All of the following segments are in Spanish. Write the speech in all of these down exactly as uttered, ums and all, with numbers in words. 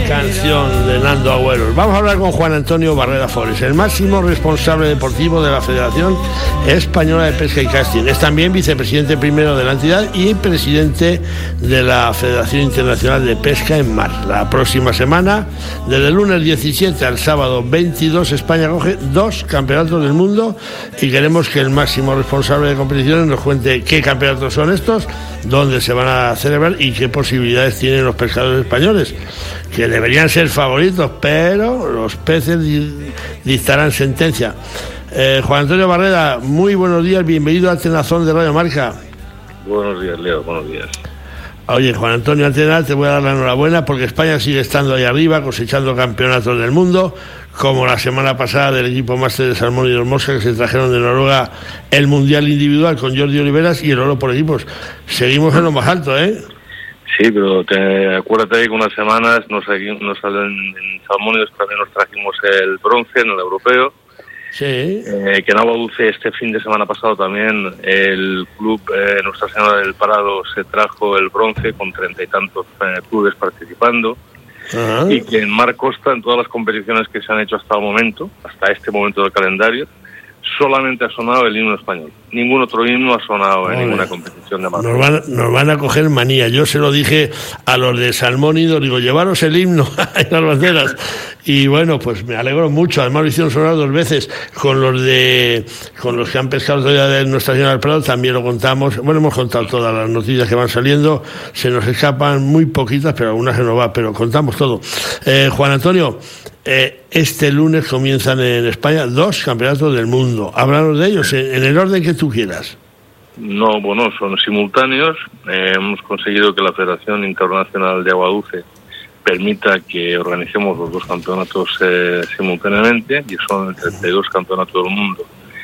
canción de Nando Agüero. Vamos a hablar con Juan Antonio Barreda Forés, el máximo responsable deportivo de la Federación Española de Pesca y Casting. Es también vicepresidente primero de la entidad y presidente de la Federación Internacional de Pesca en Mar. La próxima semana, desde el lunes diecisiete al sábado veintidós, España coge dos campeonatos del mundo y queremos que el máximo responsable de competiciones nos cuente qué campeonatos son estos, dónde se van a celebrar y qué posibilidades tienen los pescadores españoles, que deberían ser favoritos, pero los peces dictarán sentencia. Eh, Juan Antonio Barreda, muy buenos días, bienvenido a Tenazón de Radio Marca. Buenos días, Leo, buenos días. Oye, Juan Antonio, antes de nada te voy a dar la enhorabuena porque España sigue estando ahí arriba, cosechando campeonatos del mundo, como la semana pasada del equipo máster de Salmón y Dos Moscas, que se trajeron de Noruega el Mundial Individual con Jordi Oliveras y el oro por equipos. Seguimos en lo más alto, ¿eh? Sí, pero te, acuérdate que unas semanas nos, nos en, en Salmónidos también nos trajimos el bronce en el europeo. Sí. Eh, que en Agua Dulce este fin de semana pasado también el club eh, Nuestra Señora del Parado se trajo el bronce con treinta y tantos eh, clubes participando. Uh-huh. Y que en Mar Costa, en todas las competiciones que se han hecho hasta el momento, hasta este momento del calendario, solamente ha sonado el himno español. Ningún otro himno ha sonado en Oye, ninguna competición de mar. Nos van, nos van a coger manía. Yo se lo dije a los de Salmónidos, digo, llevaros el himno en las banderas. Y bueno, pues me alegro mucho. Además lo hicieron sonar dos veces con los de con los que han pescado todavía de Nuestra Señora del Prado, también lo contamos. Bueno, hemos contado todas las noticias que van saliendo. Se nos escapan muy poquitas, pero algunas se nos va, pero contamos todo. Eh, Juan Antonio, eh, este lunes comienzan en España dos campeonatos del mundo. Háblanos de ellos en, en el orden que tú quieras. No, bueno, son simultáneos. Eh, hemos conseguido que la Federación Internacional de Agua Dulce permita que organicemos los dos campeonatos eh, simultáneamente, y son el treinta y dos campeonato del mundo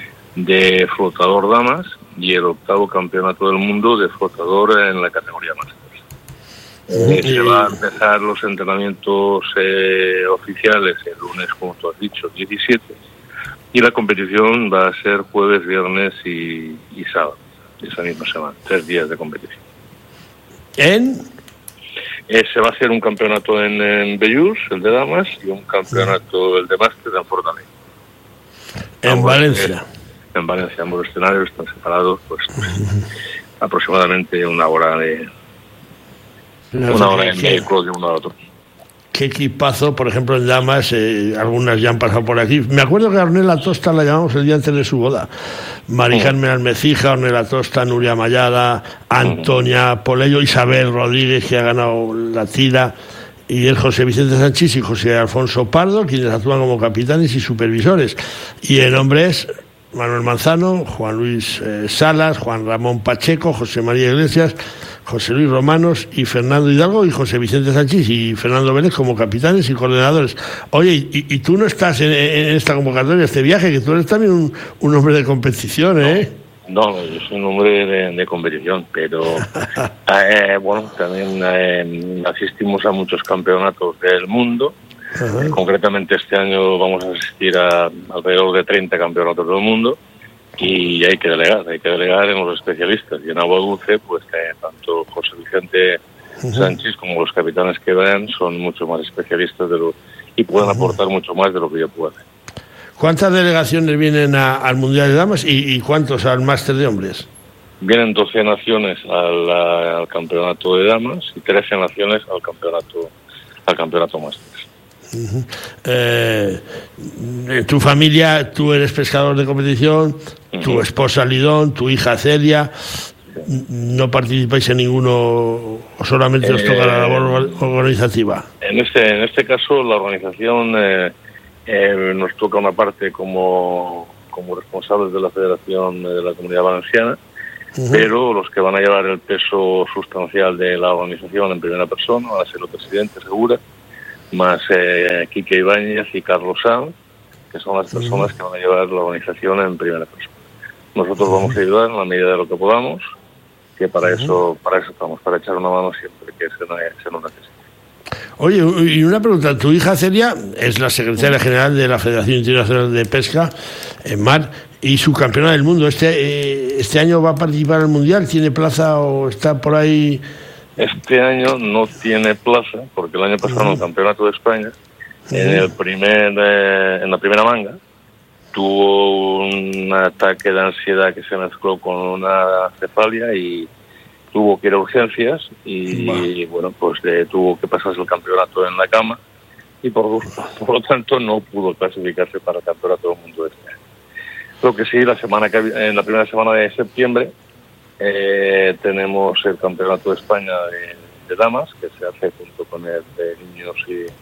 de flotador damas y el octavo campeonato del mundo de flotador en la categoría máster. Eh, se van a empezar los entrenamientos eh, oficiales el lunes, como tú has dicho, diecisiete, y la competición va a ser jueves, viernes y, y sábado, esa misma semana, tres días de competición. ¿En? Eh, se va a hacer un campeonato en, en Bellús, el de damas, y un campeonato, el de máster, en Fortaleza. En ambos, Valencia. Eh, en Valencia, ambos escenarios están separados, pues, pues aproximadamente una hora de... No, una hora en vehículos de uno a otro. Qué equipazo, por ejemplo, en damas, eh, algunas ya han pasado por aquí. Me acuerdo que a Ornella Tosta la llamamos el día antes de su boda. Mari Carmen Almecija, Ornella Tosta, Nuria Mayada, Antonia Polello, Isabel Rodríguez, que ha ganado la tira, y el José Vicente Sánchez y José Alfonso Pardo, quienes actúan como capitanes y supervisores. Y en hombres, Manuel Manzano, Juan Luis eh, Salas, Juan Ramón Pacheco, José María Iglesias, José Luis Romanos y Fernando Hidalgo, y José Vicente Sánchez y Fernando Vélez como capitanes y coordinadores. Oye, y, y tú no estás en, en esta convocatoria, este viaje, que tú eres también un, un hombre de competición, ¿eh? No, no, yo soy un hombre de, de competición, pero eh, bueno, también eh, asistimos a muchos campeonatos del mundo. Uh-huh. Eh, concretamente este año vamos a asistir a alrededor de treinta campeonatos del mundo. Y hay que delegar, hay que delegar en los especialistas. Y en Agua Dulce, pues eh, tanto José Vicente uh-huh. Sánchez como los capitanes que vayan son mucho más especialistas de lo y pueden uh-huh. aportar mucho más de lo que yo puedo hacer. ¿Cuántas delegaciones vienen a, al Mundial de Damas y, y cuántos al Máster de Hombres? Vienen doce naciones al, al Campeonato de Damas y trece naciones al Campeonato al campeonato Máster. Uh-huh. Eh, en tu familia tú eres pescador de competición, uh-huh. tu esposa Lidón, tu hija Celia, ¿no participáis en ninguno o solamente eh, os toca la labor organizativa? En este en este caso la organización eh, eh, nos toca una parte como, como responsables de la Federación de la Comunidad Valenciana, uh-huh. pero los que van a llevar el peso sustancial de la organización en primera persona van a ser los presidentes Segura, más eh, Quique Ibáñez y Carlos Sanz, que son las personas que van a llevar la organización en primera persona. Nosotros vamos a ayudar en la medida de lo que podamos, que para uh-huh. eso para eso estamos, para echar una mano siempre que se, se nos necesite. Oye, y una pregunta, tu hija Celia es la secretaria general de la Federación Internacional de Pesca en Mar y subcampeona del mundo. Este, eh, este año va a participar en el Mundial, ¿tiene plaza o está por ahí? Este año no tiene plaza, porque el año pasado en el Campeonato de España, en, el primer, eh, en la primera manga, tuvo un ataque de ansiedad que se mezcló con una cefalia y tuvo que ir a urgencias y, y bueno, pues eh, tuvo que pasarse el campeonato en la cama y por, por lo tanto no pudo clasificarse para el Campeonato del Mundo de este año. Creo que sí, la semana que, en la primera semana de septiembre eh, tenemos el Campeonato de España de, de Damas, que se hace junto con el de niños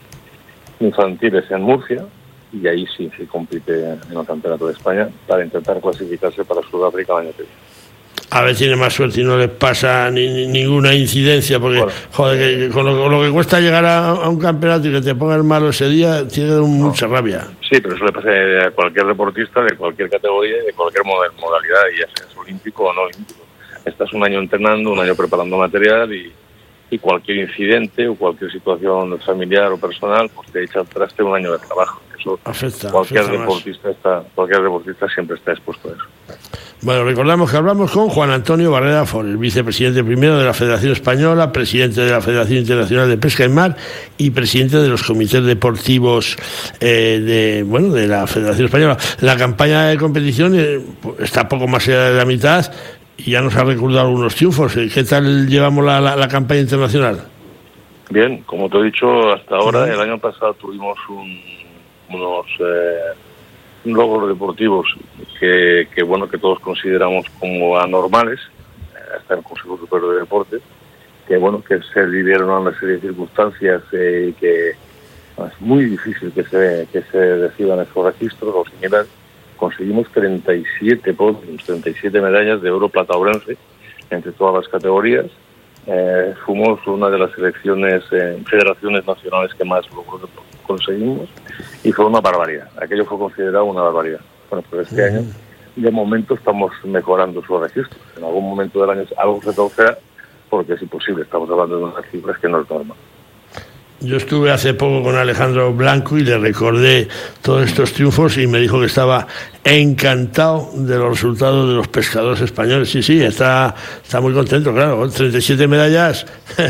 y infantiles en Murcia, y ahí sí se compite en el Campeonato de España para intentar clasificarse para Sudáfrica el año que viene. A ver, tiene más suerte y no les pasa ni, ni, ninguna incidencia, porque bueno, joder, que, que con, lo, con lo que cuesta llegar a, a un campeonato y que te pongan malo ese día, tiene no. mucha rabia. Sí, pero eso le pasa a cualquier deportista de cualquier categoría y de cualquier modalidad, ya sea olímpico o no olímpico. Estás un año entrenando, un año preparando material y, y cualquier incidente o cualquier situación familiar o personal, pues te echa al traste un año de trabajo. Eso afecta, cualquier afecta deportista está, cualquier deportista siempre está expuesto a eso. Bueno, recordamos que hablamos con Juan Antonio Barreda Forés, vicepresidente primero de la Federación Española, presidente de la Federación Internacional de Pesca en Mar y presidente de los comités deportivos eh, de bueno de la Federación Española. La campaña de competición eh, está poco más allá de la mitad y ya nos ha recordado algunos triunfos. ¿Qué tal llevamos la, la, la campaña internacional? Bien, como te he dicho, hasta ahora, el año pasado tuvimos un, unos... Eh, logros deportivos que, que bueno que todos consideramos como anormales, hasta el Consejo Superior de Deportes, que bueno que se vivieron a una serie de circunstancias eh, y que es muy difícil que se que se decidan esos registros o similares. Conseguimos treinta y siete podios, treinta y siete medallas de oro, plata o bronce entre todas las categorías. Eh, fuimos una de las selecciones, eh, federaciones nacionales que más logros conseguimos y fue una barbaridad. Aquello fue considerado una barbaridad. Bueno, pues este uh-huh. año de momento estamos mejorando sus registros. En algún momento del año algo se torcerá porque es imposible. Estamos hablando de unas cifras que no es normal. Yo estuve hace poco con Alejandro Blanco y le recordé todos estos triunfos y me dijo que estaba encantado de los resultados de los pescadores españoles. Sí, sí, está está muy contento, claro. treinta y siete medallas.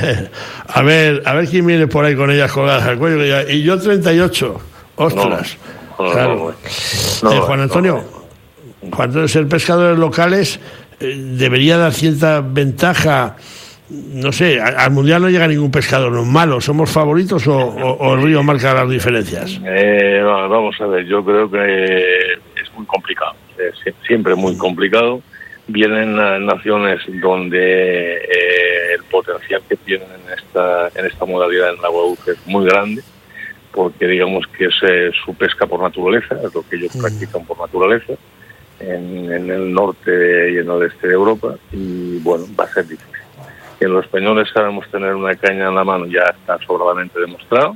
a ver a ver quién viene por ahí con ellas colgadas al cuello. Y yo treinta y ocho. Ostras. No, no, claro. No, no, no, eh, Juan Antonio, no, no. Cuando ser pescadores locales eh, debería dar cierta ventaja. No sé, al Mundial no llega ningún pescador malo. ¿Somos favoritos o, o, o el río marca las diferencias? Eh, no, vamos a ver, yo creo que es muy complicado, es siempre muy complicado. Vienen naciones donde eh, el potencial que tienen en esta en esta modalidad en el agua dulce es muy grande, porque digamos que es eh, su pesca por naturaleza, es lo que ellos mm. practican por naturaleza, en, en el norte y en el oeste de Europa, y bueno, va a ser difícil. Que los españoles sabemos tener una caña en la mano ya está sobradamente demostrado,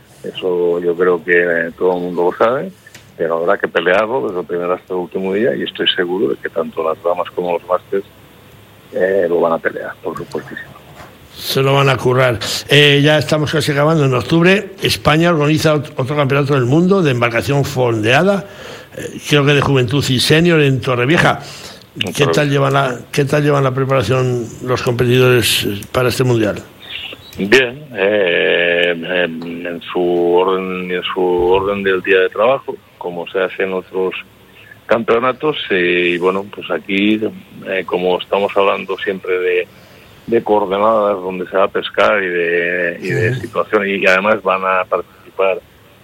eso yo creo que eh, todo el mundo lo sabe, pero habrá que pelearlo desde el primer hasta el último día y estoy seguro de que tanto las damas como los másters eh, lo van a pelear, por supuestísimo. Se lo van a currar. Eh, ya estamos casi acabando. En octubre España organiza otro campeonato del mundo de embarcación fondeada, eh, creo que de juventud y senior en Torrevieja. ¿Qué tal llevan la qué tal llevan la preparación los competidores para este mundial? Bien, eh, en, en su orden en su orden del día de trabajo, como se hace en otros campeonatos, eh, y bueno, pues aquí eh, como estamos hablando siempre de, de coordenadas donde se va a pescar y de y de situación, y además van a participar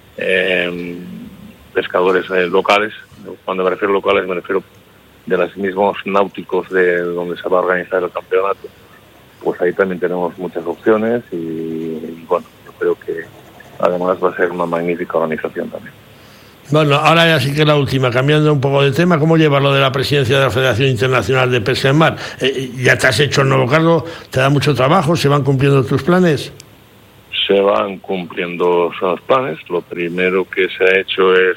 eh, pescadores eh, locales. Cuando me refiero locales me refiero de los mismos náuticos de donde se va a organizar el campeonato, pues ahí también tenemos muchas opciones y, y bueno, yo creo que además va a ser una magnífica organización también. Bueno, ahora ya sí que la última, cambiando un poco de tema, ¿cómo lleva lo de la presidencia de la Federación Internacional de Pesca en Mar? Eh, ¿Ya te has hecho el nuevo cargo? ¿Te da mucho trabajo? ¿Se van cumpliendo tus planes? Se van cumpliendo los planes. Lo primero que se ha hecho es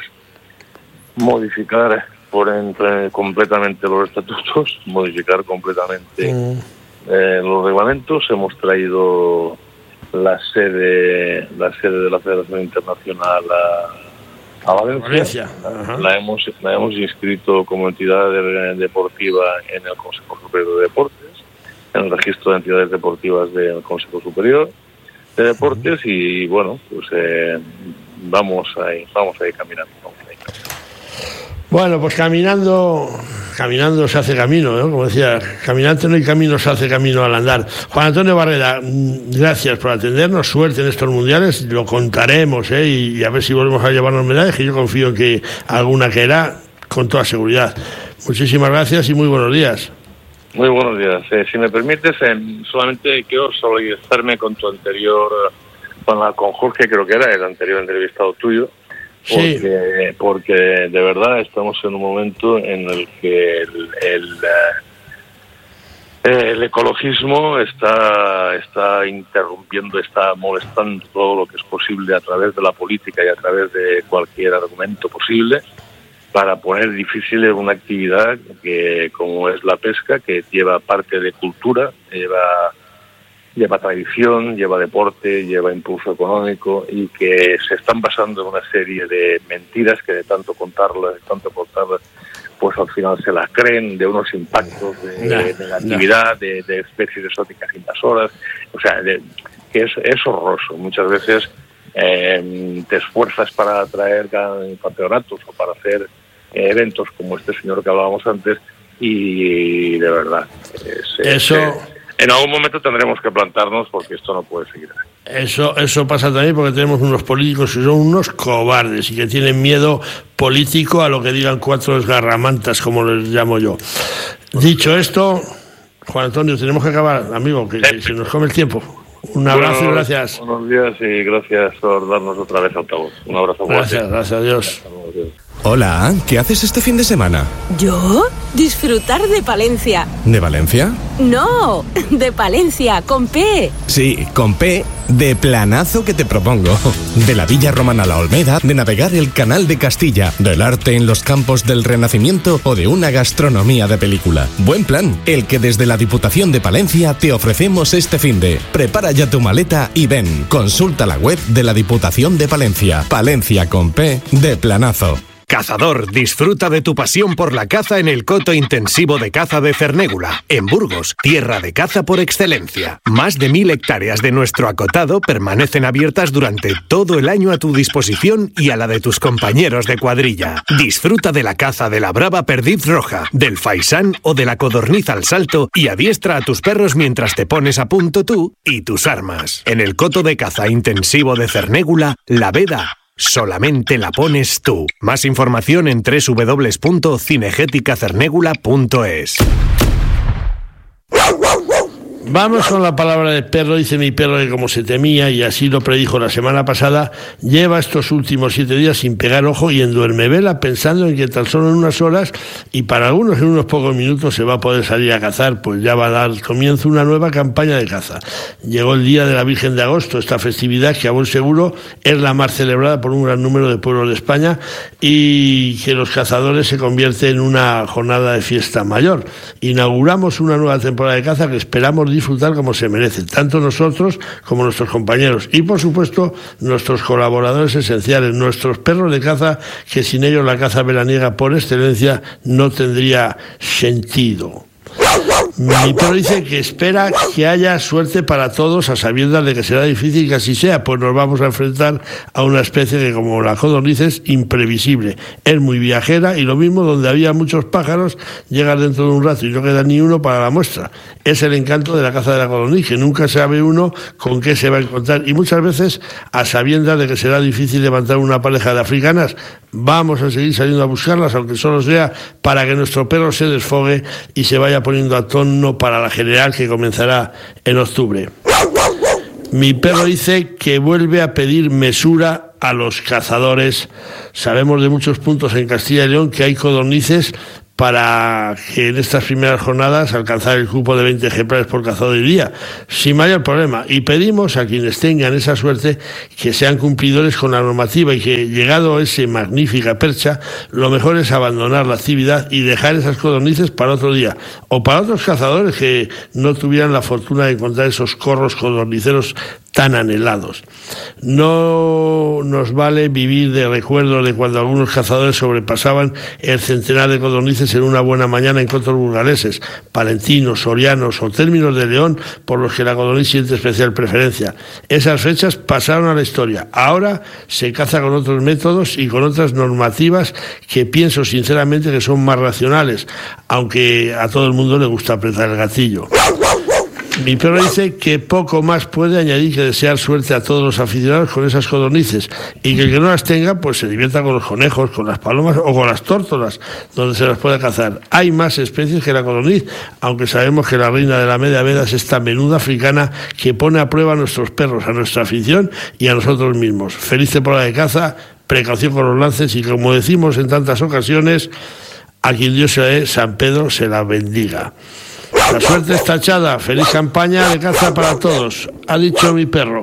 modificar por entre completamente los estatutos, modificar completamente mm. eh, los reglamentos. Hemos traído la sede la sede de la Federación Internacional a, a Valencia. Valencia. La hemos la hemos inscrito como entidad de, deportiva en el Consejo Superior de Deportes en el registro de entidades deportivas del Consejo Superior de Deportes y bueno, pues eh, vamos ahí, vamos ahí caminando. Vamos ahí. Bueno, pues caminando, caminando se hace camino, ¿no? Como decía, caminante no hay camino, se hace camino al andar. Juan Antonio Barreda, gracias por atendernos, suerte en estos mundiales, lo contaremos, ¿eh? Y, y a ver si volvemos a llevarnos medallas, que yo confío en que alguna caerá con toda seguridad. Muchísimas gracias y muy buenos días. Muy buenos días. Eh, si me permites, eh, solamente quiero solidarizarme con tu anterior, con, la, con Jorge, creo que era el anterior entrevistado tuyo, porque, sí. porque de verdad estamos en un momento en el que el, el, el ecologismo está, está interrumpiendo, está molestando todo lo que es posible a través de la política y a través de cualquier argumento posible, para poner difícil una actividad que, como es la pesca, que lleva parte de cultura, lleva lleva tradición, lleva deporte, lleva impulso económico y que se están basando en una serie de mentiras que de tanto contarlas, de tanto contarlas, pues al final se las creen, de unos impactos de, no, de negatividad, no. de, de especies exóticas invasoras, o sea, de, que es, es horroroso. Muchas veces eh, te esfuerzas para atraer campeonatos o para hacer eh, eventos como este señor que hablábamos antes y de verdad es, eso es, en algún momento tendremos que plantarnos porque esto no puede seguir. Eso, eso pasa también porque tenemos unos políticos que son unos cobardes y que tienen miedo político a lo que digan cuatro desgarramantas, como les llamo yo. Dicho esto, Juan Antonio, tenemos que acabar, amigo, que, que se nos come el tiempo. Un abrazo bueno, y gracias. Buenos días y gracias por darnos otra vez altavoz. Un abrazo fuerte. Gracias, gracias a Dios. Hola, ¿qué haces este fin de semana? ¿Yo? Disfrutar de Palencia. ¿De Valencia? No, de Palencia, con P. Sí, con P, de planazo que te propongo. De la Villa Romana a la Olmeda, de navegar el Canal de Castilla, del arte en los campos del Renacimiento o de una gastronomía de película. Buen plan, el que desde la Diputación de Palencia te ofrecemos este finde. Prepara ya tu maleta y ven. Consulta la web de la Diputación de Palencia. Palencia con P, de planazo. Cazador, disfruta de tu pasión por la caza en el coto intensivo de caza de Cernégula, en Burgos, tierra de caza por excelencia. Más de mil hectáreas de nuestro acotado permanecen abiertas durante todo el año a tu disposición y a la de tus compañeros de cuadrilla. Disfruta de la caza de la brava perdiz roja, del faisán o de la codorniz al salto y adiestra a tus perros mientras te pones a punto tú y tus armas. En el coto de caza intensivo de Cernégula, la veda solamente la pones tú. Más información en doble u doble u doble u punto cinegética cernégula punto es. Vamos con la palabra de perro. Dice mi perro que, como se temía, y así lo predijo la semana pasada, lleva estos últimos siete días sin pegar ojo y en duermevela, pensando en que tan solo en unas horas y para algunos en unos pocos minutos se va a poder salir a cazar, pues ya va a dar comienzo una nueva campaña de caza. Llegó el Día de la Virgen de Agosto, esta festividad que a buen seguro es la más celebrada por un gran número de pueblos de España y que los cazadores se convierte en una jornada de fiesta mayor. Inauguramos una nueva temporada de caza que esperamos disfrutar como se merece, tanto nosotros como nuestros compañeros y, por supuesto, nuestros colaboradores esenciales, nuestros perros de caza, que sin ellos la caza veraniega por excelencia no tendría sentido. Mi perro dice que espera que haya suerte para todos, a sabiendas de que será difícil que así sea, pues nos vamos a enfrentar a una especie que, como la codorniz, es imprevisible, es muy viajera y lo mismo donde había muchos pájaros, llega dentro de un rato y no queda ni uno para la muestra. Es el encanto de la caza de la codorniz, que nunca sabe uno con qué se va a encontrar y muchas veces, a sabiendas de que será difícil levantar una pareja de africanas, vamos a seguir saliendo a buscarlas, aunque solo sea para que nuestro perro se desfogue y se vaya poniendo a tono para la general que comenzará en octubre. Mi perro dice que vuelve a pedir mesura a los cazadores. Sabemos de muchos puntos en Castilla y León que hay codornices para que en estas primeras jornadas alcanzar el cupo de veinte ejemplares por cazador y día, sin mayor problema. Y pedimos a quienes tengan esa suerte que sean cumplidores con la normativa y que, llegado a esa magnífica percha, lo mejor es abandonar la actividad y dejar esas codornices para otro día, o para otros cazadores que no tuvieran la fortuna de encontrar esos corros codorniceros tan anhelados. No nos vale vivir de recuerdos de cuando algunos cazadores sobrepasaban el centenar de codornices en una buena mañana en cotos burgaleses, palentinos, sorianos o términos de León, por los que la codorniz siente especial preferencia. Esas fechas pasaron a la historia. Ahora se caza con otros métodos y con otras normativas que pienso sinceramente que son más racionales, aunque a todo el mundo le gusta apretar el gatillo. Mi perro dice que poco más puede añadir que desear suerte a todos los aficionados con esas codornices, y que el que no las tenga pues se divierta con los conejos, con las palomas o con las tórtolas, donde se las puede cazar. Hay más especies que la codorniz, aunque sabemos que la reina de la media veda es esta menuda africana que pone a prueba a nuestros perros, a nuestra afición y a nosotros mismos. Feliz temporada de caza, precaución con los lances y, como decimos en tantas ocasiones, a quien Dios se dé, San Pedro se la bendiga. La suerte está echada. Feliz campaña de caza para todos, ha dicho mi perro.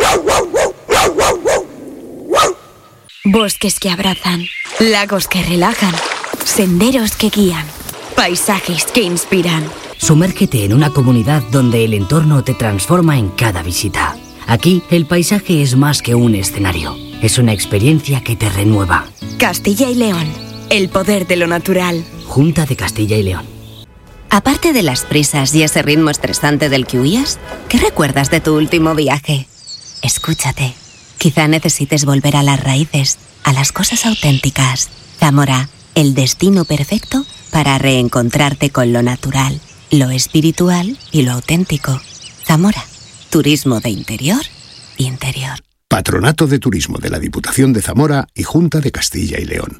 Bosques que abrazan, lagos que relajan, senderos que guían, paisajes que inspiran. Sumérgete en una comunidad donde el entorno te transforma en cada visita. Aquí, el paisaje es más que un escenario. Es una experiencia que te renueva. Castilla y León. El poder de lo natural. Junta de Castilla y León. Aparte de las prisas y ese ritmo estresante del que huías, ¿qué recuerdas de tu último viaje? Escúchate. Quizá necesites volver a las raíces, a las cosas auténticas. Zamora, el destino perfecto para reencontrarte con lo natural, lo espiritual y lo auténtico. Zamora, turismo de interior, interior. Patronato de Turismo de la Diputación de Zamora y Junta de Castilla y León.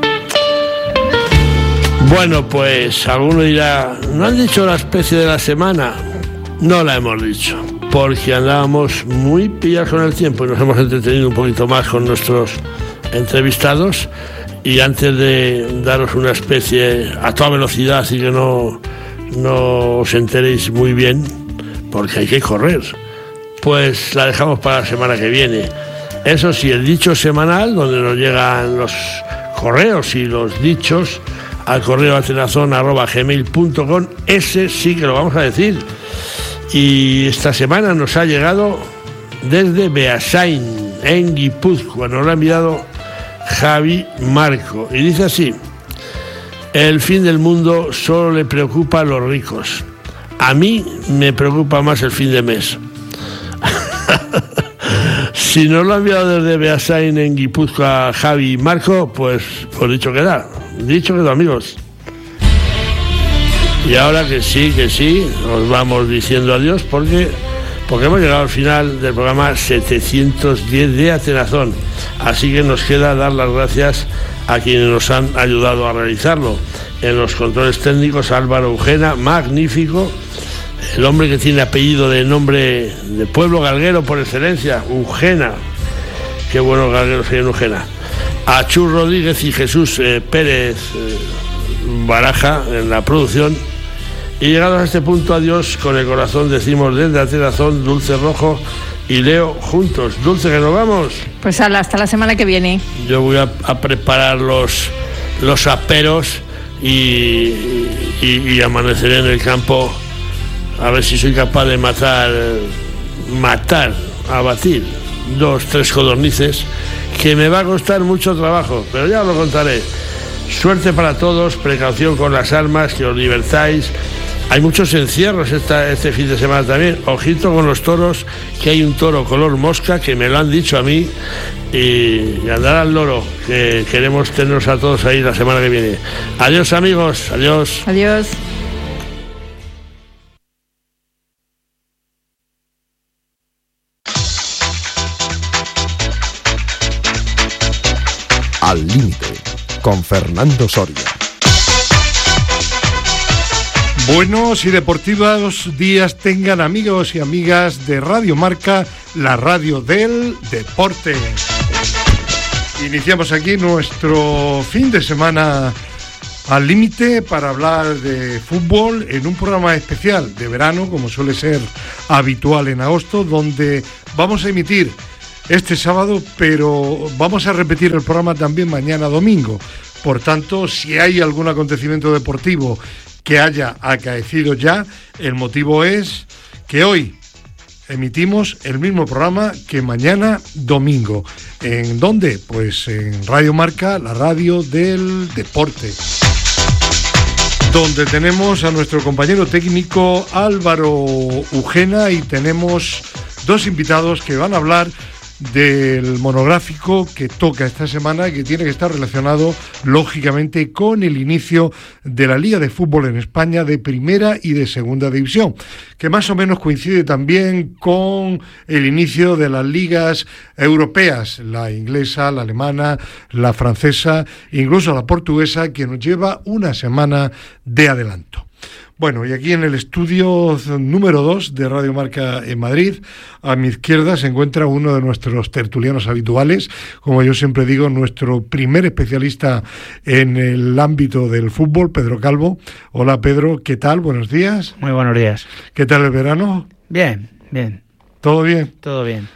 Bueno, pues alguno dirá, ¿no han dicho la especie de la semana? No la hemos dicho, porque andábamos muy pillados con el tiempo y nos hemos entretenido un poquito más con nuestros entrevistados. Y antes de daros una especie a toda velocidad, así que no, no os enteréis muy bien, porque hay que correr, pues la dejamos para la semana que viene. Eso sí, el dicho semanal, donde nos llegan los correos y los dichos al correo atenazón arroba gmail punto com, ese sí que lo vamos a decir. Y esta semana nos ha llegado desde Beasain, en Guipúzcoa. Nos lo ha enviado Javi Marco y dice así: el fin del mundo solo le preocupa a los ricos. A mí me preocupa más el fin de mes. Si nos lo ha enviado desde Beasain, en Guipúzcoa, Javi Marco, pues, pues dicho queda. Dicho quedó, amigos. Y ahora que sí, que sí, os vamos diciendo adiós porque, porque hemos llegado al final del programa setecientos diez de Atenazón. Así que nos queda dar las gracias a quienes nos han ayudado a realizarlo. En los controles técnicos, Álvaro Eugena, magnífico. El hombre que tiene apellido de nombre de pueblo galguero por excelencia, Eugena. Qué buenos galgueros hay en Eugena. A Chus Rodríguez y Jesús eh, Pérez eh, Baraja en la producción. Y llegados a este punto, adiós con el corazón, decimos desde Atenazón, Dulce Rojo y Leo juntos. Dulce, que nos vamos. Pues ala, hasta la semana que viene. Yo voy a, a preparar los, los aperos y, y, y amaneceré en el campo a ver si soy capaz de matar, matar, abatir dos, tres codornices, que me va a costar mucho trabajo, pero ya os lo contaré. Suerte para todos, precaución con las armas, que os divertáis. Hay muchos encierros esta, este fin de semana también. Ojito con los toros, que hay un toro color mosca, que me lo han dicho a mí, y, y andar al loro, que queremos tenernos a todos ahí la semana que viene. Adiós, amigos, adiós. Adiós. Al límite, con Fernando Soria. Buenos y deportivos días tengan, amigos y amigas de Radio Marca, la radio del deporte. Iniciamos aquí nuestro fin de semana al límite para hablar de fútbol en un programa especial de verano, como suele ser habitual en agosto, donde vamos a emitir este sábado, pero vamos a repetir el programa también mañana domingo. Por tanto, si hay algún acontecimiento deportivo que haya acaecido ya, el motivo es que hoy, emitimos el mismo programa que mañana domingo. ¿En dónde? Pues en Radio Marca, la radio del deporte, donde tenemos a nuestro compañero técnico Álvaro Ugena y tenemos dos invitados que van a hablar del monográfico que toca esta semana y que tiene que estar relacionado lógicamente con el inicio de la Liga de Fútbol en España de primera y de segunda división, que más o menos coincide también con el inicio de las ligas europeas, la inglesa, la alemana, la francesa, incluso la portuguesa, que nos lleva una semana de adelanto. Bueno, y aquí en el estudio número dos de Radio Marca en Madrid, a mi izquierda se encuentra uno de nuestros tertulianos habituales, como yo siempre digo, nuestro primer especialista en el ámbito del fútbol, Pedro Calvo. Hola Pedro, ¿qué tal? Buenos días. Muy buenos días. ¿Qué tal el verano? Bien, bien. ¿Todo bien? Todo bien.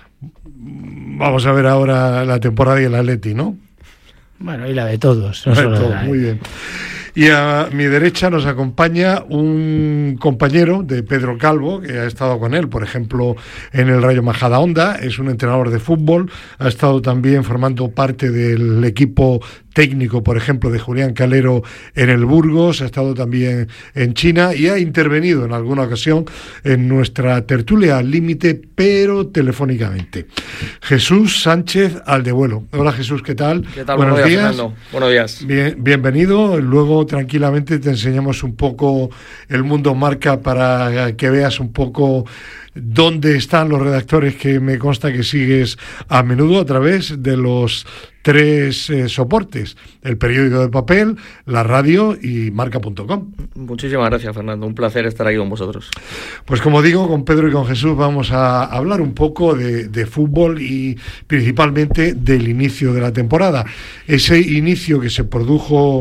Vamos a ver ahora la temporada y el Atleti, ¿no? Bueno, y la de todos. No de solo todos, de la... Muy bien. Y a mi derecha nos acompaña un compañero de Pedro Calvo, que ha estado con él, por ejemplo, en el Rayo Majadahonda, es un entrenador de fútbol, ha estado también formando parte del equipo técnico, por ejemplo, de Julián Calero en el Burgos, ha estado también en China y ha intervenido en alguna ocasión en nuestra tertulia al límite, pero telefónicamente. Jesús Sánchez Aldevuelo. Hola Jesús, ¿qué tal? ¿Qué tal? Buenos, Buenos días, días. Fernando. Buenos días. Bien, bienvenido. Luego tranquilamente te enseñamos un poco el mundo marca para que veas un poco dónde están los redactores que me consta que sigues a menudo a través de los tres eh, soportes, el periódico de papel, la radio y marca punto com. Muchísimas gracias, Fernando, un placer estar aquí con vosotros. Pues como digo, con Pedro y con Jesús vamos a hablar un poco de, de fútbol y principalmente del inicio de la temporada, ese inicio que se produjo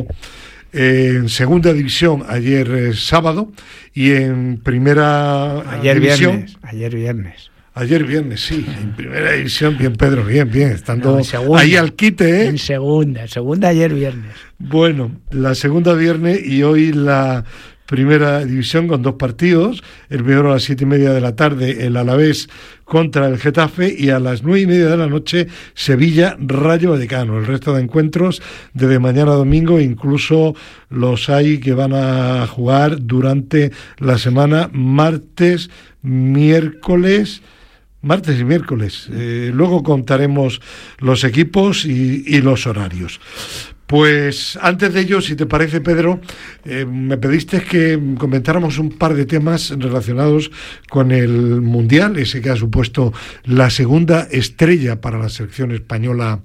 en segunda división ayer eh, sábado y en primera ayer división viernes, ayer viernes ayer viernes sí en primera división. Bien Pedro, bien bien estando no, segunda, ahí al quite, ¿eh? en segunda segunda ayer viernes. Bueno, la segunda viernes y hoy la primera división con dos partidos, el primero a las siete y media de la tarde, el Alavés contra el Getafe, y a las nueve y media de la noche Sevilla Rayo Vallecano. El resto de encuentros desde mañana a domingo, incluso los hay que van a jugar durante la semana, martes, miércoles martes y miércoles. Eh, luego contaremos los equipos y, y los horarios. Pues antes de ello, si te parece, Pedro, eh, me pediste que comentáramos un par de temas relacionados con el Mundial, ese que ha supuesto la segunda estrella para la selección española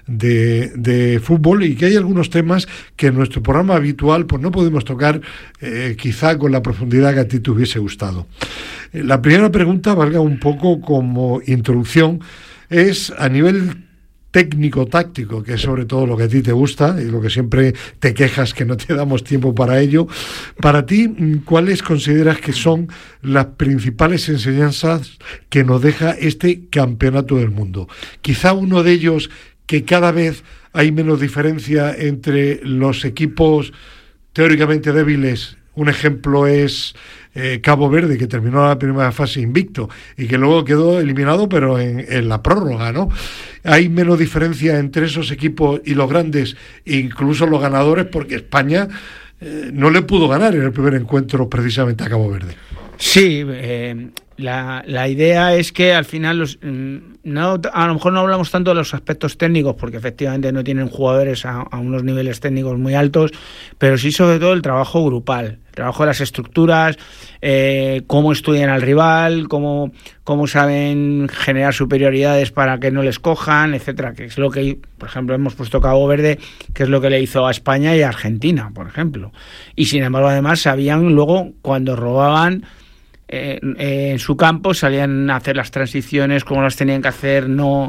de, de fútbol, y que hay algunos temas que en nuestro programa habitual pues no podemos tocar eh, quizá con la profundidad que a ti te hubiese gustado. Eh, la primera pregunta, valga un poco como introducción, es a nivel técnico-táctico, que es sobre todo lo que a ti te gusta y lo que siempre te quejas que no te damos tiempo para ello. Para ti, ¿cuáles consideras que son las principales enseñanzas que nos deja este campeonato del mundo? Quizá uno de ellos, que cada vez hay menos diferencia entre los equipos teóricamente débiles. Un ejemplo es eh, Cabo Verde, que terminó la primera fase invicto y que luego quedó eliminado, pero en, en la prórroga, ¿no? Hay menos diferencia entre esos equipos y los grandes, incluso los ganadores, porque España eh, no le pudo ganar en el primer encuentro precisamente a Cabo Verde. Sí, eh, la, la idea es que al final los, no, a lo mejor no hablamos tanto de los aspectos técnicos, porque efectivamente no tienen jugadores a, a unos niveles técnicos muy altos, pero sí sobre todo el trabajo grupal, el trabajo de las estructuras, eh, cómo estudian al rival, cómo, cómo saben generar superioridades para que no les cojan, etcétera, que es lo que, por ejemplo, hemos puesto Cabo Verde, que es lo que le hizo a España y a Argentina, por ejemplo. Y sin embargo, además, sabían luego cuando robaban Eh, eh, en su campo, salían a hacer las transiciones como las tenían que hacer, no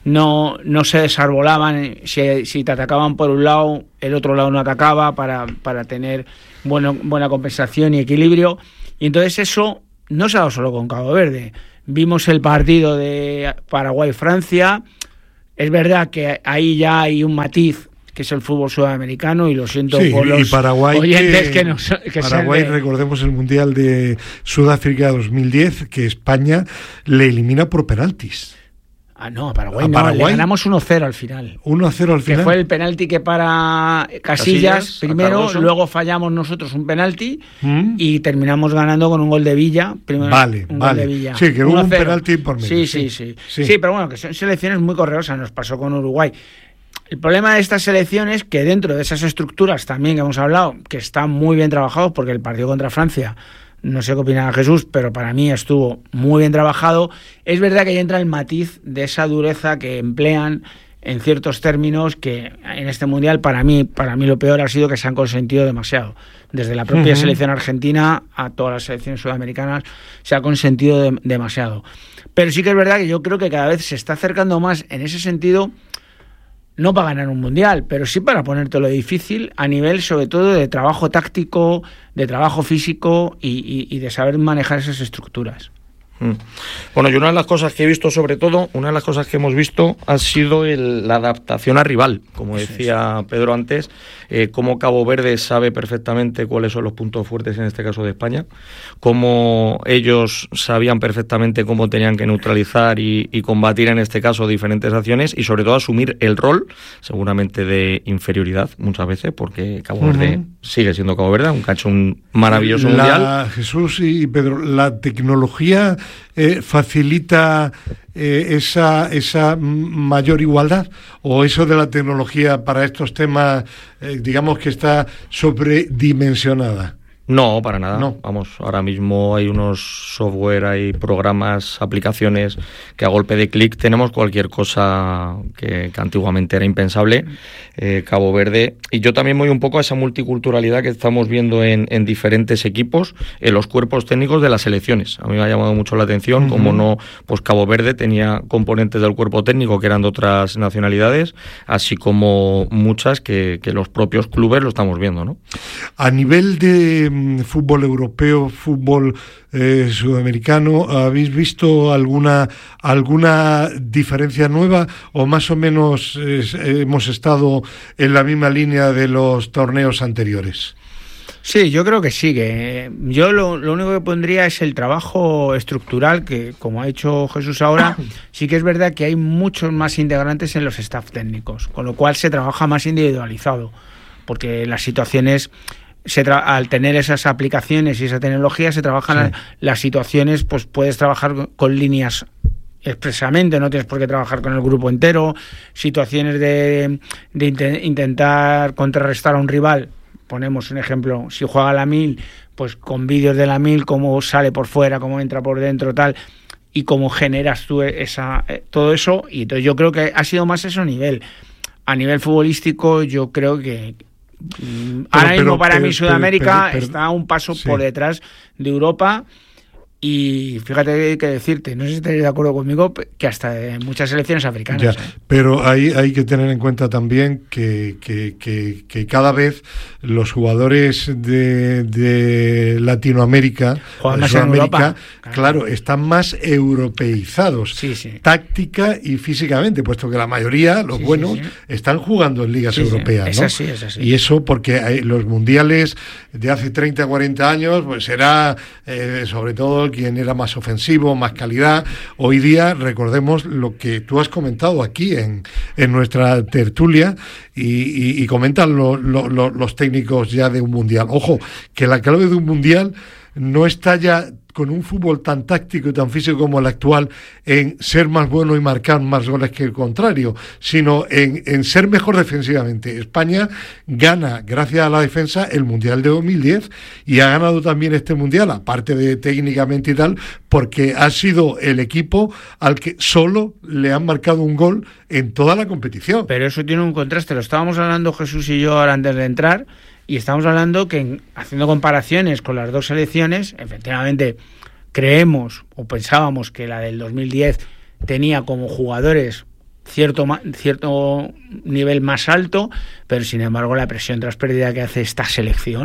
no no se desarbolaban, si, si te atacaban por un lado, el otro lado no atacaba, para, para tener bueno, buena compensación y equilibrio. Y entonces eso no se ha dado solo con Cabo Verde. Vimos el partido de Paraguay-Francia, es verdad que ahí ya hay un matiz que es el fútbol sudamericano, y lo siento sí, por los y Paraguay oyentes que, que, nos, que Paraguay, de... recordemos el Mundial de Sudáfrica dos mil diez, que España le elimina por penaltis. Ah, no, a Paraguay ¿A no, Paraguay? le ganamos uno cero al final. uno a cero al final. Que fue el penalti que para Casillas, Casillas primero, luego fallamos nosotros un penalti ¿Mm? y terminamos ganando con un gol de Villa. Primero, vale, un vale. gol de Villa. Sí, que hubo uno un cero. penalti por medio. Sí, sí, sí, sí, sí. sí. Pero bueno, que son selecciones muy correosas, nos pasó con Uruguay. El problema de estas selecciones, que dentro de esas estructuras también que hemos hablado, que están muy bien trabajados, porque el partido contra Francia, no sé qué opina Jesús, pero para mí estuvo muy bien trabajado. Es verdad que ahí entra el matiz de esa dureza que emplean en ciertos términos, que en este Mundial para mí, para mí lo peor ha sido que se han consentido demasiado. Desde la propia uh-huh. selección argentina a todas las selecciones sudamericanas se ha consentido de, demasiado. Pero sí que es verdad que yo creo que cada vez se está acercando más en ese sentido, no para ganar un mundial, pero sí para ponértelo difícil a nivel sobre todo de trabajo táctico, de trabajo físico y, y, y de saber manejar esas estructuras. Bueno, y una de las cosas que he visto, sobre todo, una de las cosas que hemos visto ha sido el, la adaptación a rival. Como decía Pedro antes, eh, cómo Cabo Verde sabe perfectamente cuáles son los puntos fuertes, en este caso de España, cómo ellos sabían perfectamente cómo tenían que neutralizar y, y combatir, en este caso, diferentes acciones, y sobre todo asumir el rol, seguramente de inferioridad, muchas veces, porque Cabo uh-huh. Verde sigue siendo Cabo Verde, aunque ha hecho un maravilloso la, mundial. Jesús y Pedro, la tecnología Eh, facilita eh, esa esa mayor igualdad, o eso de la tecnología para estos temas eh, digamos que está sobredimensionada. No, para nada. No. Vamos, ahora mismo hay unos software, hay programas, aplicaciones que a golpe de clic tenemos cualquier cosa que, que antiguamente era impensable. Eh, Cabo Verde. Y yo también voy un poco a esa multiculturalidad que estamos viendo en, en diferentes equipos, en los cuerpos técnicos de las selecciones. A mí me ha llamado mucho la atención, uh-huh. como no, pues Cabo Verde tenía componentes del cuerpo técnico que eran de otras nacionalidades, así como muchas que, que los propios clubes lo estamos viendo, ¿no? A nivel de fútbol europeo, fútbol eh, sudamericano, ¿habéis visto alguna alguna diferencia nueva o más o menos eh, hemos estado en la misma línea de los torneos anteriores? Sí, yo creo que sí. Que yo lo, lo único que pondría es el trabajo estructural, que como ha dicho Jesús ahora, sí que es verdad que hay muchos más integrantes en los staff técnicos, con lo cual se trabaja más individualizado, porque las situaciones... Se tra- al tener esas aplicaciones y esa tecnología se trabajan sí. las situaciones, pues puedes trabajar con, con líneas expresamente, no tienes por qué trabajar con el grupo entero, situaciones de, de int- intentar contrarrestar a un rival, ponemos un ejemplo, si juega la mil, pues con vídeos de la mil, cómo sale por fuera, cómo entra por dentro, tal, y cómo generas tú esa, eh, todo eso, y entonces yo creo que ha sido más eso a nivel, a nivel futbolístico, yo creo que Pero, ahora mismo pero, para pero, mí Sudamérica pero, pero, está un paso sí. por detrás de Europa, y fíjate hay que decirte, no sé si estaréis de acuerdo conmigo, que hasta en muchas selecciones africanas. Ya, ¿eh? Pero hay, hay que tener en cuenta también que, que, que, que cada vez los jugadores de, de Latinoamérica, Juegan de más Sudamérica, en Europa. Claro. claro, están más europeizados, sí, sí. táctica y físicamente, puesto que la mayoría, los sí, buenos, sí, sí. están jugando en ligas sí, europeas, sí. ¿no? Es así, es así. Y eso porque hay, los mundiales de hace treinta, cuarenta años, pues era eh, sobre todo quien era más ofensivo, más calidad. Hoy día, recordemos lo que tú has comentado aquí en, en nuestra tertulia, y, y, y comentan lo, lo, lo, los técnicos ya de un mundial. Ojo, que la clave de un mundial no está ya con un fútbol tan táctico y tan físico como el actual en ser más bueno y marcar más goles que el contrario, sino en, en ser mejor defensivamente. España gana, gracias a la defensa, el Mundial de dos mil diez, y ha ganado también este Mundial, aparte de técnicamente y tal, porque ha sido el equipo al que solo le han marcado un gol en toda la competición. Pero eso tiene un contraste, lo estábamos hablando Jesús y yo ahora antes de entrar, y estamos hablando que, en, haciendo comparaciones con las dos selecciones, efectivamente creemos o pensábamos que la del dos mil diez tenía como jugadores cierto, cierto nivel más alto, pero sin embargo la presión tras pérdida que hace esta selección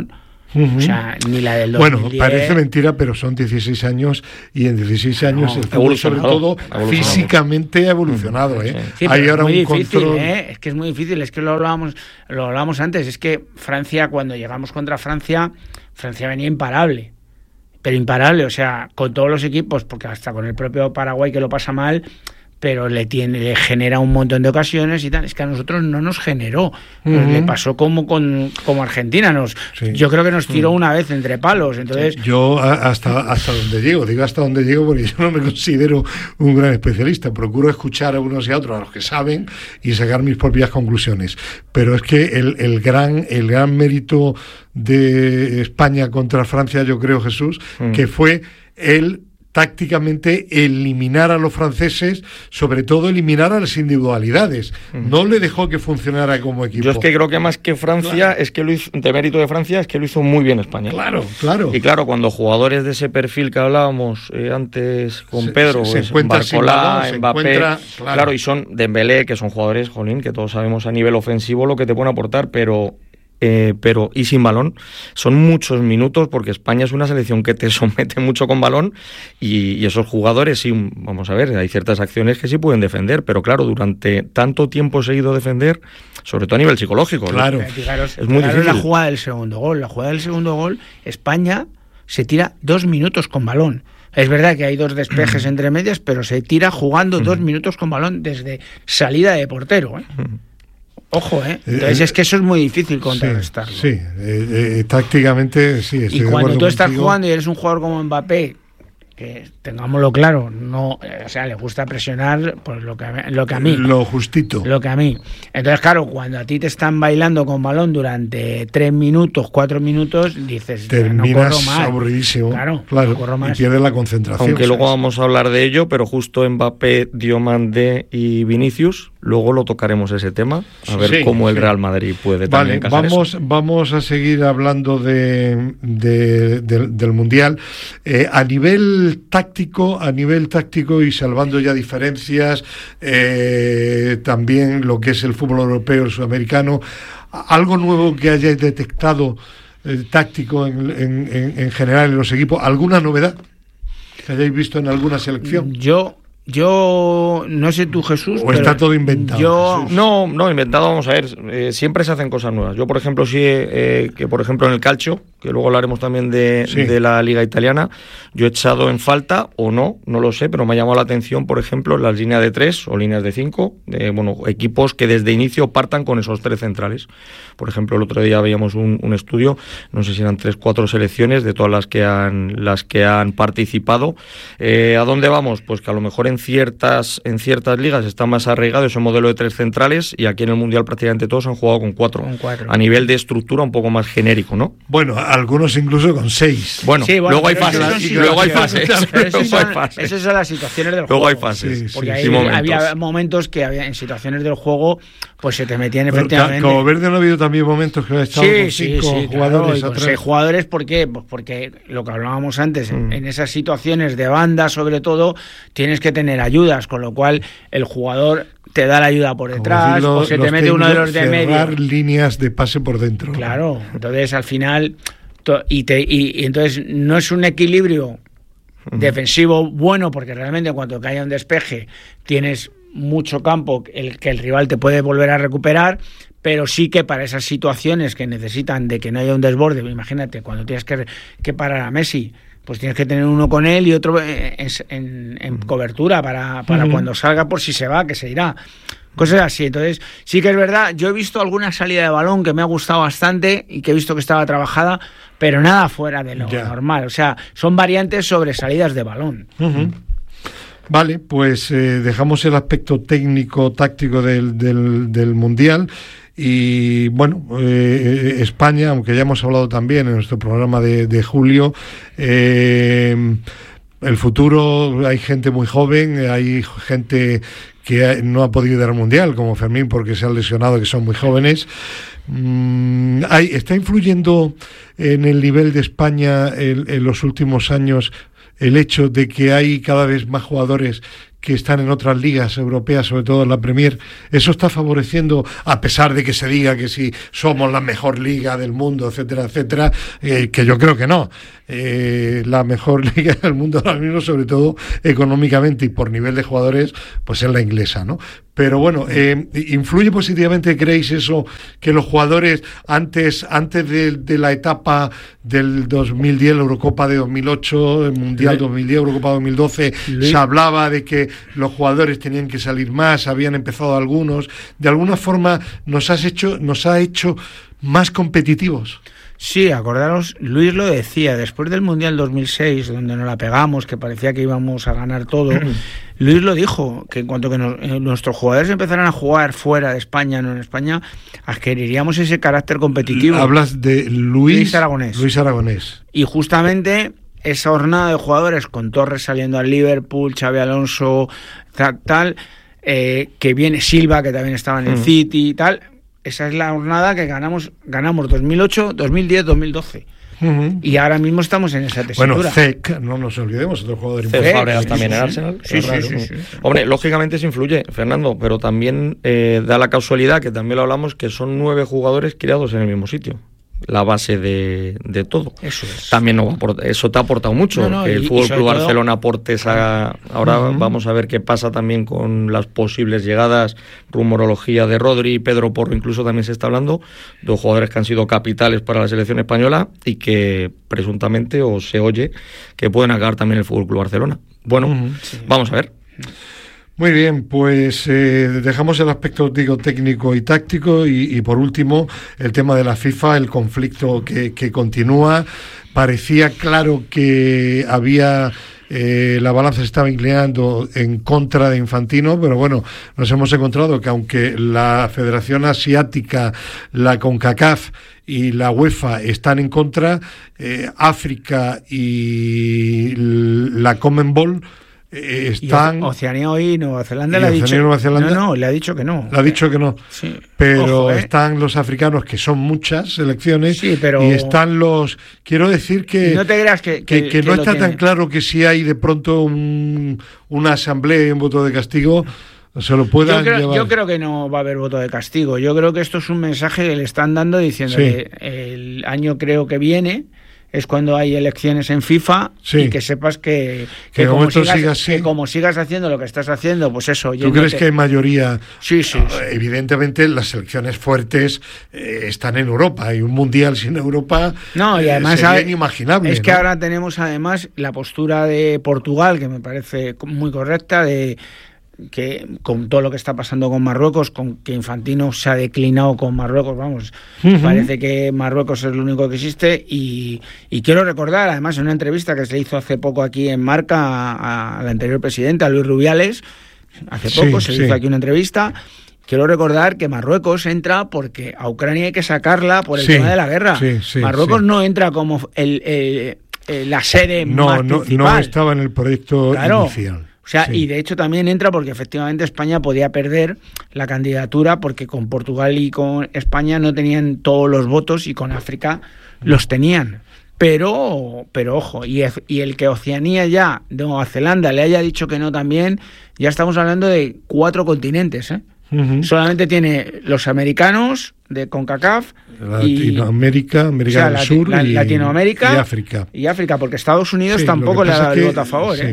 Uh-huh. O sea, ni la del dos mil diez. Bueno, parece mentira, pero son dieciséis años y en dieciséis años no, el fútbol, sobre todo, físicamente ha evolucionado. ¿eh? Sí, Hay ahora es muy un difícil, control... ¿eh? Es que es muy difícil, es que lo hablábamos, lo hablábamos antes, es que Francia, cuando llegamos contra Francia, Francia venía imparable, pero imparable, o sea, con todos los equipos, porque hasta con el propio Paraguay que lo pasa mal, pero le tiene le genera un montón de ocasiones y tal. Es que a nosotros no nos generó. Uh-huh. Le pasó como con como Argentina. Nos, sí. Yo creo que nos tiró uh-huh. una vez entre palos. Entonces sí. Yo hasta, hasta donde llego, digo hasta donde llego porque yo no me considero un gran especialista. Procuro escuchar a unos y a otros, a los que saben, y sacar mis propias conclusiones. Pero es que el, el, gran, el gran mérito de España contra Francia, yo creo, Jesús, uh-huh. que fue el tácticamente eliminar a los franceses, sobre todo eliminar a las individualidades. No le dejó que funcionara como equipo. Yo es que creo que más que Francia, claro. es que lo hizo, de mérito de Francia, es que lo hizo muy bien España. Claro, claro. Y claro, cuando jugadores de ese perfil que hablábamos eh, antes con se, Pedro, se, se pues, Barcola, balón, Mbappé, claro. claro, y son Dembélé, que son jugadores, jolín, que todos sabemos a nivel ofensivo lo que te pueden aportar, pero Eh, pero y sin balón son muchos minutos, porque España es una selección que te somete mucho con balón y, y esos jugadores sí, vamos a ver, hay ciertas acciones que sí pueden defender, pero claro, durante tanto tiempo seguido defender, sobre todo a nivel psicológico, claro, ¿no? Fijaros, es muy difícil. La jugada del segundo gol, la jugada del segundo gol, España se tira dos minutos con balón. Es verdad que hay dos despejes entre medias, pero se tira jugando dos minutos con balón desde salida de portero, ¿eh? Ojo, ¿eh? Entonces eh, es que eso es muy difícil contrarrestarlo. Sí, sí. Eh, eh, tácticamente sí. Y cuando tú estás contigo. jugando y eres un jugador como Mbappé, que tengámoslo claro, no, o sea, le gusta presionar pues lo que lo que a mí, lo justito, lo que a mí. Entonces, claro, cuando a ti te están bailando con balón durante tres minutos, cuatro minutos, dices, terminas no corro más. aburridísimo, claro, claro, no corro más. y pierdes la concentración. Aunque ¿sabes? Luego vamos a hablar de ello, pero justo Mbappé, Diomandé y Vinicius, luego lo tocaremos ese tema, a ver sí, cómo el sí. Real Madrid puede vale, también casar vamos, eso. Vamos a seguir hablando de, de, de del Mundial. Eh, a nivel táctico, a nivel táctico y salvando ya diferencias, eh, también lo que es el fútbol europeo, el sudamericano, algo nuevo que hayáis detectado eh, táctico en, en, en, en general en los equipos, ¿alguna novedad que hayáis visto en alguna selección? Yo Yo no sé tú, Jesús, o pero está todo inventado. Yo Jesús. No, no, inventado, vamos a ver, eh, siempre se hacen cosas nuevas. Yo, por ejemplo, sí, eh, que por ejemplo en el calcio, que luego hablaremos también de, sí. de la Liga Italiana, yo he echado en falta, o no, no lo sé, pero me ha llamado la atención, por ejemplo, las líneas de tres o líneas de cinco, de, bueno, equipos que desde inicio partan con esos tres centrales. Por ejemplo, el otro día veíamos un, un estudio, no sé si eran tres, cuatro selecciones de todas las que han, las que han participado. Eh, ¿A dónde vamos? Pues que a lo mejor en ciertas en ciertas ligas está más arraigado ese modelo de tres centrales, y aquí en el Mundial prácticamente todos han jugado con cuatro, con cuatro. A nivel de estructura un poco más genérico, ¿no? Bueno, algunos incluso con seis. Bueno, sí, bueno luego, hay fases, sí, luego hay fases, luego hay son, fases. Esas son las situaciones del luego juego. Hay fases. Sí, porque sí, ahí sí, momentos. momentos. había momentos que había en situaciones del juego pues se te metían Pero, efectivamente. Como Verde no ha habido también momentos que ha estado sí, con cinco sí, sí, jugadores claro, atrás. Seis jugadores, ¿por qué? Pues porque lo que hablábamos antes, mm. en, en esas situaciones de banda, sobre todo, tienes que tener ayudas, con lo cual el jugador te da la ayuda por detrás, lo, o se te mete uno de los de medio. Líneas de pase por dentro. Claro, entonces al final, to, y, te, y, y entonces no es un equilibrio mm. defensivo bueno, porque realmente en cuanto que haya un despeje tienes mucho campo el que el rival te puede volver a recuperar, pero sí que para esas situaciones que necesitan de que no haya un desborde, imagínate, cuando tienes que, que parar a Messi, pues tienes que tener uno con él y otro en, en, en cobertura para, para uh-huh. cuando salga, por si se va, que se irá. Cosas así. Entonces, sí que es verdad, yo he visto alguna salida de balón que me ha gustado bastante y que he visto que estaba trabajada, pero nada fuera de lo ya. normal. O sea, son variantes sobre salidas de balón. Uh-huh. Vale, pues eh, dejamos el aspecto técnico, táctico del, del, del Mundial. Y bueno, eh, España, aunque ya hemos hablado también en nuestro programa de, de julio, eh, el futuro, hay gente muy joven, hay gente que no ha podido ir al Mundial, como Fermín, porque se han lesionado, que son muy jóvenes. Mm, hay, ¿Está influyendo en el nivel de España en, en los últimos años el hecho de que hay cada vez más jugadores que están en otras ligas europeas, sobre todo en la Premier, eso está favoreciendo, a pesar de que se diga que si somos la mejor liga del mundo, etcétera, etcétera, eh, que yo creo que no. Eh, la mejor liga del mundo ahora mismo, sobre todo económicamente y por nivel de jugadores, pues es la inglesa, ¿no? Pero bueno, eh, ¿influye positivamente, creéis eso, que los jugadores antes antes de, de la etapa del dos mil diez, la Eurocopa de dos mil ocho, el Mundial dos mil diez, Eurocopa dos mil doce, se hablaba de que los jugadores tenían que salir más, habían empezado algunos, de alguna forma nos has hecho, nos ha hecho más competitivos? Sí, acordaros, Luis lo decía, después del Mundial dos mil seis, donde nos la pegamos, que parecía que íbamos a ganar todo, Luis lo dijo, que en cuanto que nos, eh, nuestros jugadores empezaran a jugar fuera de España, no en España, adquiriríamos ese carácter competitivo. Hablas de Luis, Luis Aragonés. Luis Aragonés. Y justamente esa jornada de jugadores, con Torres saliendo al Liverpool, Xabi Alonso, tal, tal eh, que viene Silva, que también estaba en el mm. City y tal... Esa es la jornada que ganamos ganamos dos mil ocho, dos mil diez, dos mil doce. Uh-huh. Y ahora mismo estamos en esa tesitura. Bueno, Cech, no nos olvidemos, otro jugador importante. Fabregas también en Arsenal. Sí, sí, sí, sí, sí. Hombre, lógicamente se influye, Fernando, pero también eh, da la casualidad, que también lo hablamos, que son nueve jugadores criados en el mismo sitio. La base de, de todo. Eso es. También no, eso te ha aportado mucho. No, no, que el Fútbol Club Barcelona aporte esa. Ahora uh-huh. vamos a ver qué pasa también con las posibles llegadas, rumorología de Rodri, Pedro Porro, incluso también se está hablando, dos jugadores que han sido capitales para la selección española y que presuntamente o se oye que pueden acabar también el Fútbol Club Barcelona. Bueno, uh-huh. sí. Vamos a ver. Muy bien, pues eh, dejamos el aspecto, digo, técnico y táctico y, y por último el tema de la FIFA, el conflicto que, que continúa. Parecía claro que había... Eh, la balanza se estaba inclinando en contra de Infantino, pero bueno, nos hemos encontrado que aunque la Federación Asiática, la CONCACAF y la UEFA están en contra, eh, África y la CONMEBOL Eh, están... Y Oceanía hoy Nueva Zelanda le ha dicho Nueva Zelanda, no, no, le ha dicho que no. Le ha dicho que no. Sí. Pero Ojo, ¿eh? Están los africanos, que son muchas selecciones, sí, pero... y están los... Quiero decir que... No te creas que... Que, que, que que no está tiene. tan claro que si hay de pronto un, una asamblea y un voto de castigo, se lo puedan yo creo, llevar. Yo creo que no va a haber voto de castigo. Yo creo que esto es un mensaje que le están dando diciendo sí. que el año creo que viene... es cuando hay elecciones en FIFA sí. y que sepas que, que, que, como sigas, siga que como sigas haciendo lo que estás haciendo, pues eso. ¿Tú crees que hay mayoría? Sí, sí. sí. Evidentemente las selecciones fuertes eh, están en Europa y un mundial sin Europa no, y además eh, sería hay, inimaginable. Es que ¿no? ahora tenemos además la postura de Portugal, que me parece muy correcta, de que con todo lo que está pasando con Marruecos, con que Infantino se ha declinado con Marruecos, vamos, uh-huh. parece que Marruecos es lo único que existe y, y quiero recordar, además, en una entrevista que se hizo hace poco aquí en Marca al anterior presidente, a Luis Rubiales, hace poco sí, se sí. hizo aquí una entrevista. Quiero recordar que Marruecos entra porque a Ucrania hay que sacarla por el sí, tema de la guerra. Sí, sí, Marruecos sí. no entra como el, el, el, la sede no, más no, principal. No estaba en el proyecto claro. inicial. O sea, sí. y de hecho también entra porque efectivamente España podía perder la candidatura porque con Portugal y con España no tenían todos los votos y con África los tenían. Pero, pero ojo, y, y el que Oceanía ya, de Nueva Zelanda, le haya dicho que no también, ya estamos hablando de cuatro continentes, ¿eh? Uh-huh. Solamente tiene los americanos de CONCACAF, Latinoamérica, América o sea, del Lati- Sur la, y, Latinoamérica y África. Y África, porque Estados Unidos sí, tampoco le ha dado el voto a favor, sí. ¿eh?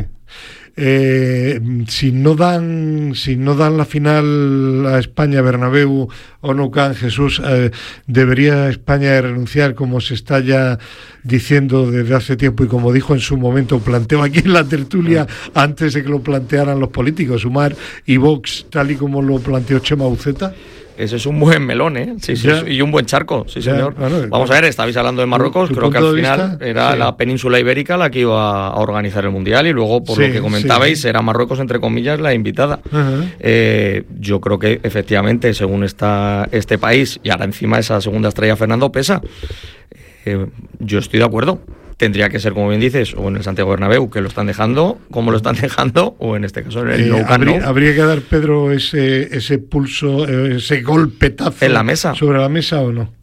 Eh, si no dan si no dan la final a España, Bernabéu o Nou Camp, Jesús, eh, debería España renunciar, como se está ya diciendo desde hace tiempo y como dijo en su momento, planteo aquí en la tertulia antes de que lo plantearan los políticos, Sumar y Vox, tal y como lo planteó Chema Uceta. Ese es un buen melón, ¿eh? Sí, sí, y un buen charco, sí, ya, señor. Bueno, Vamos a ver, estabais hablando de Marruecos, creo que al final vista, era sí. la península ibérica la que iba a organizar el Mundial y luego, por sí, lo que comentabais, sí. era Marruecos, entre comillas, la invitada. Uh-huh. Eh, yo creo que, efectivamente, según está este país, y ahora encima esa segunda estrella, Fernando, pesa. Eh, yo estoy de acuerdo. Tendría que ser, como bien dices, o en el Santiago Bernabéu, que lo están dejando, como lo están dejando, o en este caso en el eh, Nou Camp. Habría, habría que dar, Pedro, ese ese pulso, ese golpetazo en la mesa. ¿Sobre la mesa o no?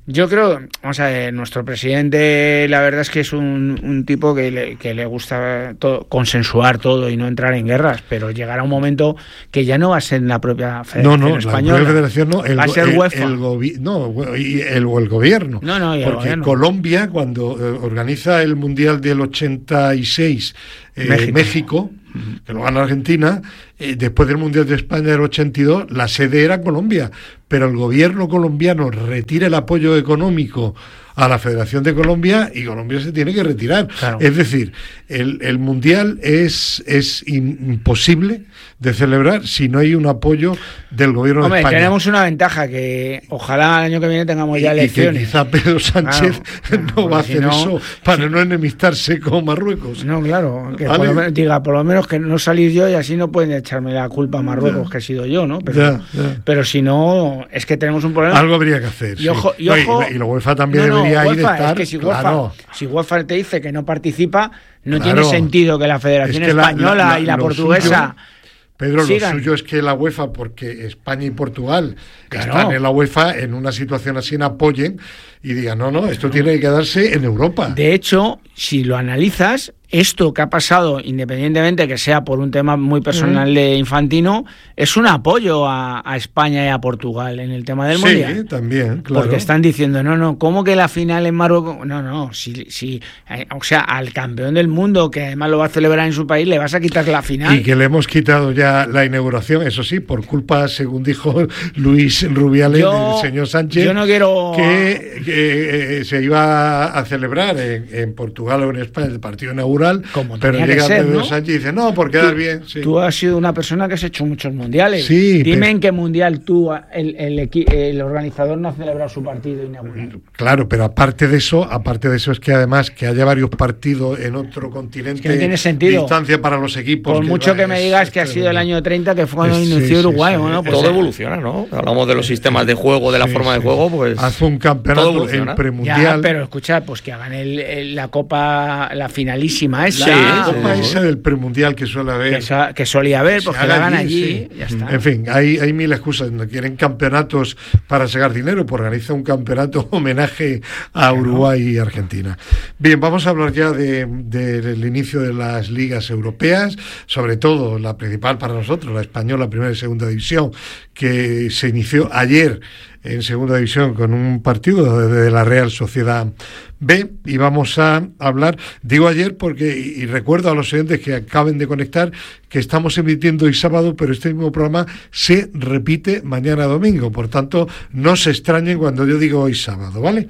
Yo creo, vamos a ver, nuestro presidente la verdad es que es un, un tipo que le, que le gusta todo, consensuar todo y no entrar en guerras, pero llegará un momento que ya no va a ser la propia Federación no, no, Española. La federación no, el, va a ser el, UEFA. El, gobi- no, el, el, el gobierno. No, no, y el porque gobierno. Colombia, cuando eh, organiza el Mundial del ochenta y seis, eh, México, México que lo gana Argentina, eh, después del Mundial de España del ochenta y dos, la sede era Colombia, pero el gobierno colombiano retira el apoyo económico a la Federación de Colombia y Colombia se tiene que retirar. Claro. Es decir, el, el Mundial es, es imposible de celebrar si no hay un apoyo del gobierno Hombre, de España. Tenemos una ventaja, que ojalá el año que viene tengamos ya y, elecciones. Y que quizá Pedro Sánchez claro, no va a hacer si no, eso para si, no enemistarse con Marruecos. No, claro, que ¿Vale? por lo menos, diga, por lo menos que no salís yo y así no pueden echarme la culpa a Marruecos, ya. que he sido yo, ¿no? Pero, ya, ya. pero si no, es que tenemos un problema. Algo habría que hacer. Y, ojo, sí. y, ojo, no, y, y la UEFA también no, no, debería UEFA, ir de estar. Es que si, claro. UEFA, si UEFA te dice que no participa, no claro. tiene sentido que la Federación es que Española la, la, la, y la portuguesa. Suyo, Pedro, sigan. Lo suyo es que la UEFA, porque España y Portugal claro. están en la UEFA, en una situación así, apoyen y digan, no, no, esto tiene que quedarse en Europa. De hecho, si lo analizas, esto que ha pasado, independientemente que sea por un tema muy personal de Infantino, es un apoyo a, a España y a Portugal en el tema del sí, Mundial. Sí, también, claro. Porque están diciendo, no, no, ¿cómo que la final en Marruecos? No, no, si, si, eh, o sea, al campeón del mundo, que además lo va a celebrar en su país, le vas a quitar la final. Y que le hemos quitado ya la inauguración, eso sí, por culpa, según dijo Luis Rubiales, yo, del señor Sánchez, yo no quiero... que, que eh, se iba a celebrar en, en Portugal o en España el partido inaugural, como pero llega ser, Pedro ¿no? Sánchez y dice, no, por quedar tú, bien. Sí. Tú has sido una persona que has hecho muchos mundiales. Sí, Dime pero... en qué mundial tú, el, el, el, el organizador no ha celebrado su partido inaugural. Claro, pero aparte de eso, aparte de eso es que además que haya varios partidos en otro continente, es que no tiene sentido. Distancia para los equipos. Por que mucho va, que me digas es, que es, ha sido el año treinta, que fue cuando es, inició sí, Uruguay, sí, ¿no? sí. Pues todo evoluciona, ¿no? Hablamos de los sistemas de juego, de la sí, forma sí. de juego, pues... Haz un campeonato, el premundial... Ya, pero escucha, pues que hagan el, el, la copa, la finalísima esa. Sí, la copa sí, esa sí. del premundial que suele haber. Que, so, que solía haber, pues que la hagan allí, allí sí. ya está. En fin, hay, hay mil excusas. No quieren campeonatos para sacar dinero, pues organiza un campeonato homenaje a Uruguay y Argentina. Bien, vamos a hablar ya de, de, del inicio de las ligas europeas, sobre todo la principal para nosotros, la española, primera y segunda división, que se inició ayer en segunda división con un partido de, de la Real Sociedad B, y vamos a hablar, digo ayer porque, y, y recuerdo a los oyentes que acaben de conectar, que estamos emitiendo hoy sábado, pero este mismo programa se repite mañana domingo, por tanto no se extrañen cuando yo digo hoy sábado, ¿vale?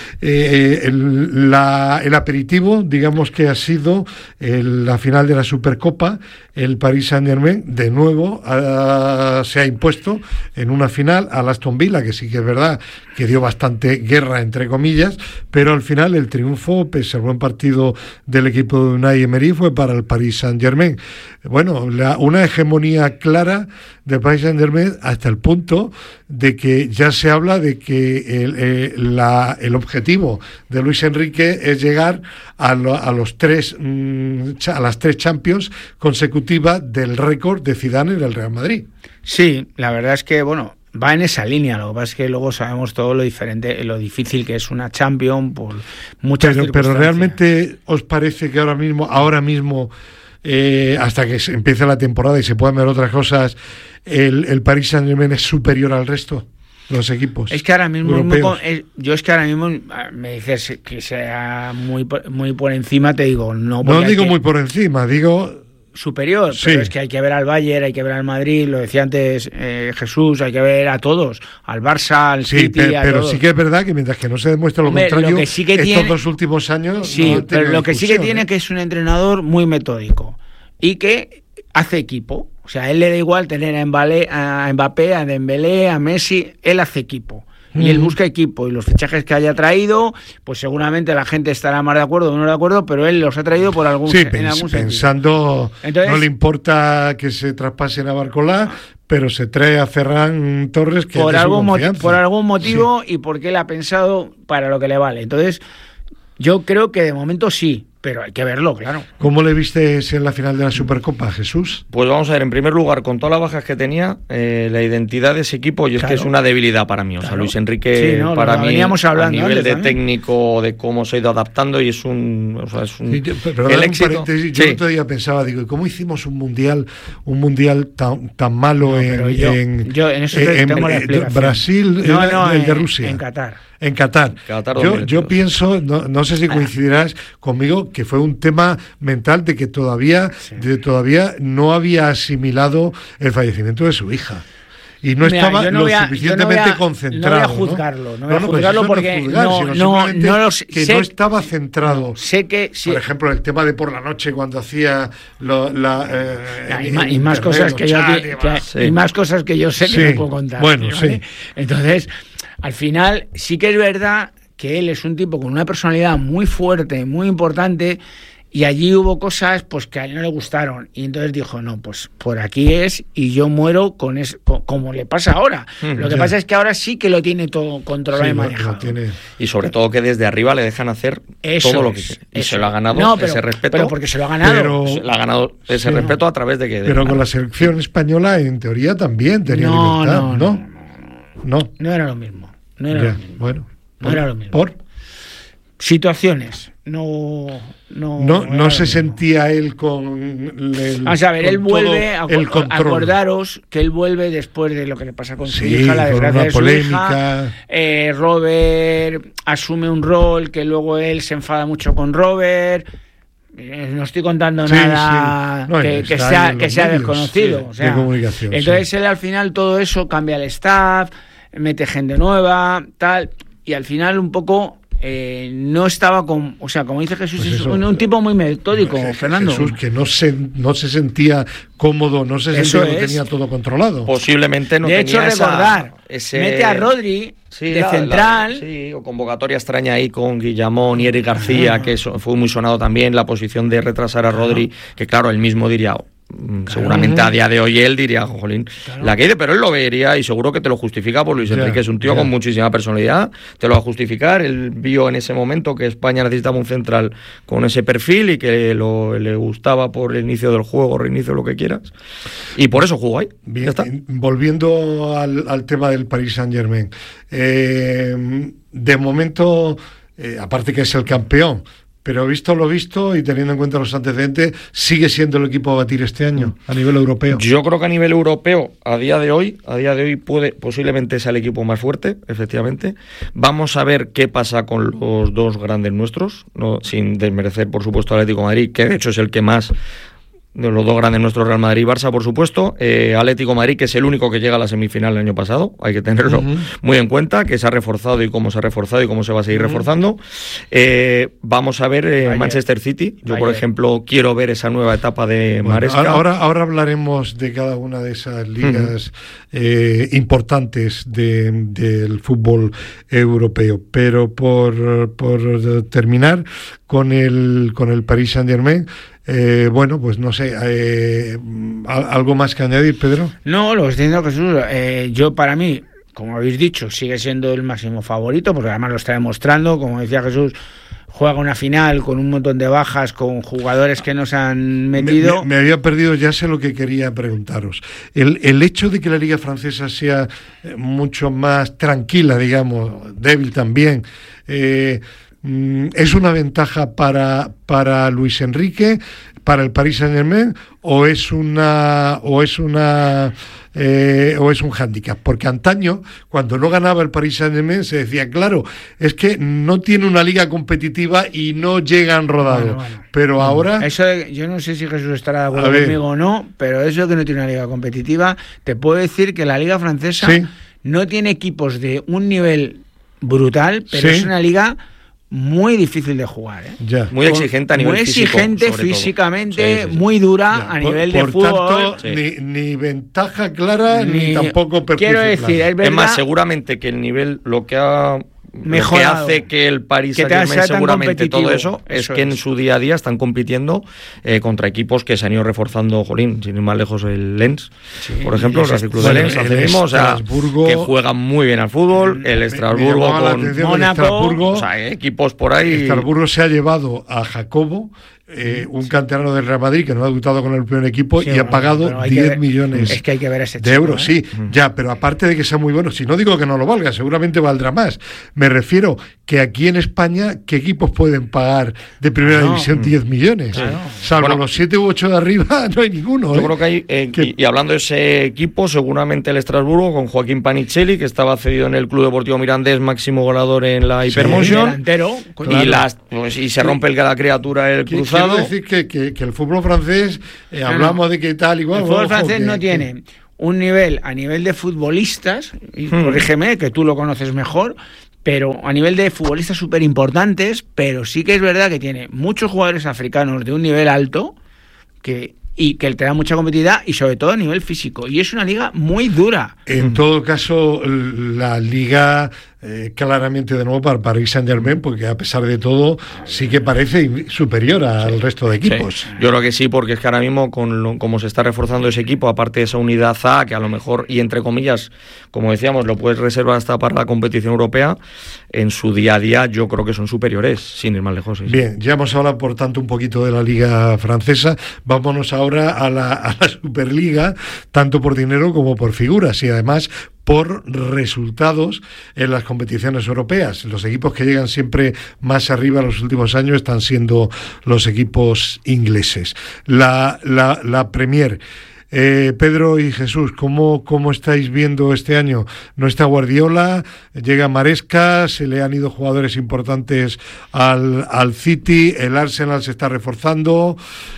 Eh, el, la, el aperitivo, digamos que ha sido el, la final de la Supercopa, el Paris Saint-Germain de nuevo uh, se ha impuesto en una final al Aston Villa, que sí que es verdad que dio bastante guerra entre comillas, pero al final el triunfo, pese al buen partido del equipo de Unai Emery, fue para el Paris Saint-Germain. Bueno, la, una hegemonía clara del Paris Saint-Germain hasta el punto de que ya se habla de que el, eh, la, el objetivo de Luis Enrique es llegar a, lo, a los tres mmm, a las tres Champions consecutivas del récord de Zidane en el Real Madrid. Sí, la verdad es que, bueno, va en esa línea, lo que pasa es que luego sabemos todo lo diferente, lo difícil que es una Champions por muchas pero, pero realmente os parece que ahora mismo, ahora mismo eh, hasta que se empiece la temporada y se puedan ver otras cosas, el, el Paris Saint-Germain es superior al resto de los equipos? Es que ahora mismo es muy, es, yo es que ahora mismo me dices que sea muy muy por encima, te digo, no. No digo que... muy por encima, digo superior, sí. Pero es que hay que ver al Bayern, hay que ver al Madrid, lo decía antes eh, Jesús, hay que ver a todos, al Barça, al sí, City, pe- a pero todos. sí que es verdad que mientras que no se demuestra lo Hombre, contrario, lo que sí que estos tiene, dos últimos años sí, no pero lo que sí que tiene ¿eh? que es un entrenador muy metódico y que hace equipo, o sea, a él le da igual tener a Mbappé, a, Mbappé, a Dembélé, a Messi, él hace equipo. Y él busca equipo, y los fichajes que haya traído, pues seguramente la gente estará más de acuerdo o no de acuerdo, pero él los ha traído por algún, sí, en pens- algún pensando, Entonces, no le importa que se traspasen a Barcolá, pero se trae a Ferran Torres, que por es de algún, su moti- por algún motivo sí. Y porque él ha pensado para lo que le vale. Entonces, yo creo que de momento sí, pero hay que verlo, claro. ¿Cómo le viste en la final de la Supercopa, Jesús? Pues vamos a ver, en primer lugar, con todas las bajas que tenía, eh, la identidad de ese equipo, y es claro. que es una debilidad para mí. O sea, claro. Luis Enrique, sí, no, para mí, a nivel de técnico, de cómo se ha ido adaptando, y es un... O sea, es un sí, yo, pero el éxito, un yo sí. otro día pensaba, digo, ¿cómo hicimos un mundial un mundial tan, tan malo no, en, yo, en, yo en, eso en, tengo en la Brasil, no, el, no, el de en, Rusia? En Qatar. En Qatar. Qatar yo, yo pienso, no, no sé si coincidirás conmigo, que fue un tema mental de que todavía, sí. de, todavía no había asimilado el fallecimiento de su hija. Y no Mira, estaba no lo a, suficientemente no a, concentrado. No voy a juzgarlo, no voy a no, juzgarlo no, porque no, juzgar, no, no, no lo sé. Que no estaba centrado. No, sé que sí. Por ejemplo, el tema de por la noche cuando hacía lo, la, eh, y, el, y más cosas que yo que, que, sí. y más cosas que yo sé que sí. no puedo contar. Bueno, ¿vale? sí. Entonces, al final sí que es verdad que él es un tipo con una personalidad muy fuerte, muy importante. Y allí hubo cosas pues que a él no le gustaron. Y entonces dijo, no, pues por aquí es y yo muero con eso, como le pasa ahora. Mm, lo que ya. pasa es que ahora sí que lo tiene todo controlado sí, y manejado. Tiene... Y sobre todo que desde arriba le dejan hacer eso todo lo es, que quiere. Y eso. se lo ha ganado no, pero, ese respeto. Pero porque se lo ha ganado. Pero, se lo ha ganado ese sí, respeto a través de que... De pero con la selección española en teoría también tenía no, libertad, no, ¿no? No, no, no. No era lo mismo. No era ya, lo mismo. Bueno, no era lo mismo. ¿Por? Situaciones. No, no, no, no se sentía él con el, Vamos a ver, él vuelve a el control. Acordaros que él vuelve después de lo que le pasa con su sí, hija, la desgracia una de su polémica. hija. Eh, Robert asume un rol que luego él se enfada mucho con Robert. Eh, no estoy contando sí, nada sí. No, que, que sea, que sea medios, desconocido. Sí, o sea, de comunicación, entonces sí. él al final todo eso cambia el staff, mete gente nueva, tal, y al final un poco... Eh, no estaba con, o sea, como dice Jesús, pues es eso, un, un tipo muy metódico, eh, Fernando. Jesús, que no se, no se sentía cómodo, no se eso sentía es. que tenía todo controlado. Posiblemente no de tenía hecho, esa, recordar, ese... mete a Rodri sí, de la, central. La, sí, o convocatoria extraña ahí con Guillamón y Eric García, ah. que eso fue muy sonado también, la posición de retrasar a Rodri, ah. que claro, él mismo diría... Claro. Seguramente a día de hoy él diría, jolín, claro. la que hay, pero él lo vería y seguro que te lo justifica por Luis yeah, Enrique, es un tío yeah. con muchísima personalidad, te lo va a justificar, él vio en ese momento que España necesitaba un central con ese perfil y que lo, le gustaba por el inicio del juego, reinicio, lo que quieras, y por eso jugó ahí. Bien, ya está. Volviendo al, al tema del Paris Saint-Germain, eh, de momento, eh, aparte que es el campeón, pero visto lo visto y teniendo en cuenta los antecedentes, sigue siendo el equipo a batir este año a nivel europeo. Yo creo que a nivel europeo, a día de hoy, a día de hoy puede, posiblemente sea el equipo más fuerte, efectivamente. Vamos a ver qué pasa con los dos grandes nuestros, no, sin desmerecer, por supuesto, al Atlético de Madrid, que de hecho es el que más... de los dos grandes nuestros, Real Madrid y Barça, por supuesto, eh, Atlético de Madrid, que es el único que llega a la semifinal el año pasado, hay que tenerlo uh-huh. muy en cuenta, que se ha reforzado y cómo se ha reforzado y cómo se va a seguir uh-huh. reforzando. Eh, vamos a ver eh, Manchester City, yo Ayer. por ejemplo quiero ver esa nueva etapa de bueno, Maresca. Ahora, ahora hablaremos de cada una de esas ligas uh-huh. eh, importantes de, del fútbol europeo, pero por, por terminar con el, con el Paris Saint-Germain, Eh, bueno, pues no sé, eh, ¿algo más que añadir, Pedro? No, lo que estoy diciendo, Jesús, eh, yo para mí, como habéis dicho, sigue siendo el máximo favorito, porque además lo está demostrando, como decía Jesús, juega una final con un montón de bajas, con jugadores que nos han metido... Me, me, me había perdido, ya sé lo que quería preguntaros. El, el hecho de que la Liga Francesa sea mucho más tranquila, digamos, débil también... Eh, ¿es una ventaja para, para Luis Enrique, para el Paris Saint-Germain, o es una o es una eh, o es un hándicap? Porque antaño, cuando no ganaba el Paris Saint-Germain, se decía, claro, es que no tiene una liga competitiva y no llegan rodados. Bueno, bueno. Pero bueno, ahora... Eso de, yo no sé si Jesús estará de acuerdo conmigo o no, pero eso que no tiene una liga competitiva, te puedo decir que la liga francesa ¿sí? no tiene equipos de un nivel brutal, pero ¿sí? es una liga... muy difícil de jugar, ¿eh? Ya. Muy exigente a nivel muy físico. Muy exigente físicamente, sí, sí, sí. muy dura ya. a por, nivel por de fútbol. Tanto, sí. ni, ni ventaja clara, ni, ni tampoco perjuicio Quiero decir, claro. es verdad. Es más, seguramente que el nivel, lo que ha mejorado. Lo que hace que el Paris Que te Saint-Germain sea tan seguramente todo eso, competitivo. es Eso que en es. su día a día están compitiendo eh, contra equipos que se han ido reforzando, jolín, sin ir más lejos, el Lens, Sí, por ejemplo, y el ese- Racing Club de bueno, Lens, el hace mismo, o sea, Estrasburgo- que juegan muy bien al fútbol, el Me- Estrasburgo me llamaba la con atención que el Mónaco, Estrasburgo, o sea, equipos por ahí. Estrasburgo se ha llevado a Jacobo, eh, un canterano del Real Madrid que no ha debutado con el primer equipo, Sí, y bueno, ha pagado pero hay que diez ver- millones Es que hay que ver a ese de chico, euros, ¿eh? sí, ya, pero aparte de que sea muy bueno, si no digo que no lo valga, seguramente valdrá más. Me refiero que aquí en España, ¿qué equipos pueden pagar de primera Claro. división diez millones? Claro. Salvo Bueno, los siete u ocho de arriba, no hay ninguno. Yo ¿eh? creo que hay, eh, Que- y, y hablando de ese equipo, seguramente el Estrasburgo con Joaquín Panicelli, que estaba cedido en el Club Deportivo Mirandés, máximo goleador en la Sí, Hypermotion, delantero, coño. y, Claro. las, pues, y se rompe el cada criatura el Qui- cruzado. Quiero decir que, que, que el fútbol francés, eh, No, hablamos no. de que tal igual. El fútbol ojo, francés que- no que- tiene un nivel a nivel de futbolistas, y Hmm. corrígeme, que tú lo conoces mejor, pero a nivel de futbolistas súper importantes, pero sí que es verdad que tiene muchos jugadores africanos de un nivel alto que y que te da mucha competitividad y sobre todo a nivel físico. Y es una liga muy dura. En todo caso, la liga eh, claramente de nuevo para Paris Saint-Germain, porque a pesar de todo sí que parece superior al resto de equipos. Sí, yo creo que sí, porque es que ahora mismo, con lo, como se está reforzando ese equipo, aparte de esa unidad A, que a lo mejor, y entre comillas, como decíamos, lo puedes reservar hasta para la competición europea, en su día a día yo creo que son superiores, sin ir más lejos. Sí, sí. Bien, ya hemos hablado por tanto un poquito de la liga francesa, vámonos ahora a la, a la Superliga, tanto por dinero como por figuras, y además por resultados en las competiciones europeas. Los equipos que llegan siempre más arriba en los últimos años están siendo los equipos ingleses. La, la, la Premier. Eh, Pedro y Jesús, ¿cómo, ¿cómo estáis viendo este año? No está Guardiola, llega Maresca, se le han ido jugadores importantes al, al City, el Arsenal se está reforzando,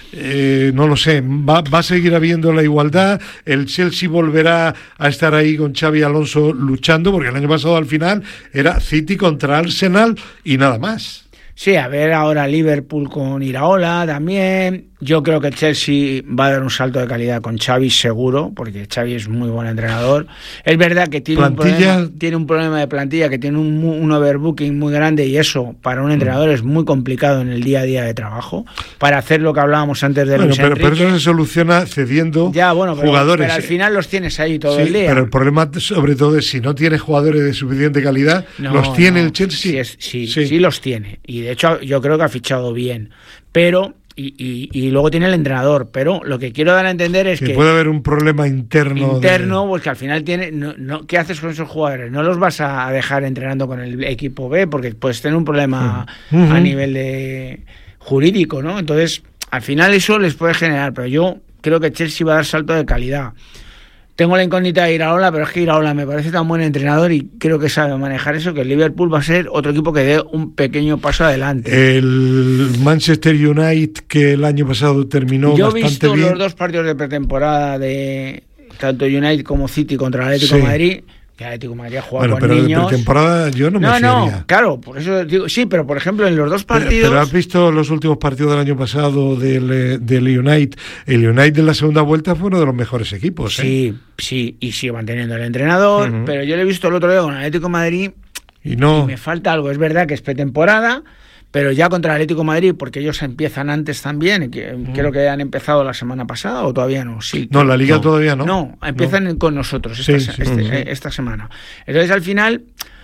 eh, no lo sé, ¿va, va a seguir habiendo la igualdad? ¿El Chelsea volverá a estar ahí con Xavi Alonso luchando? Porque el año pasado al final era City contra Arsenal y nada más. Sí, a ver ahora Liverpool con Iraola también. Yo creo que el Chelsea va a dar un salto de calidad con Xavi seguro, porque Xavi es muy buen entrenador. Es verdad que tiene, un problema, tiene un problema de plantilla, que tiene un, un overbooking muy grande, y eso para un entrenador es muy complicado en el día a día de trabajo, para hacer lo que hablábamos antes de bueno, Luis pero, Enrique. pero eso se soluciona cediendo ya, bueno, pero, jugadores. Pero al final los tienes ahí todo sí, el día. Pero el problema sobre todo es si no tienes jugadores de suficiente calidad, no, ¿los tiene no, el Chelsea? Sí, es, sí, sí. sí los tiene. Y de hecho yo creo que ha fichado bien. Pero... Y, y, y luego tiene el entrenador, pero lo que quiero dar a entender es que que puede haber un problema interno interno, de... pues que al final tiene no, no, ¿qué haces con esos jugadores? No los vas a dejar entrenando con el equipo B, porque puedes tener un problema uh-huh. a nivel de jurídico, ¿no? Entonces, al final eso les puede generar, pero yo creo que Chelsea va a dar salto de calidad. Tengo la incógnita de Iraola, pero es que Iraola me parece tan buen entrenador y creo que sabe manejar eso, que el Liverpool va a ser otro equipo que dé un pequeño paso adelante. El Manchester United, que el año pasado terminó Yo bastante bien. Yo he visto los dos partidos de pretemporada de tanto United como City contra el Atlético de sí. Madrid. Que el Atlético de Madrid ha jugado bueno, con pero niños. de pretemporada yo no me No, fiaría. no, claro, por eso digo, sí, pero por ejemplo en los dos partidos... Pero, pero has visto los últimos partidos del año pasado del, del United. El United en la segunda vuelta fue uno de los mejores equipos. Sí, ¿eh? sí, y sigue manteniendo el entrenador, uh-huh. pero yo lo he visto el otro día con el Atlético de Madrid y, no... y me falta algo. Es verdad que es pretemporada, pero ya contra el Atlético de Madrid, porque ellos empiezan antes también, que mm. creo que han empezado la semana pasada o todavía no. Sí, no, la Liga no. todavía no. No, empiezan no. con nosotros esta, sí, sí, este, sí. esta semana. Entonces al final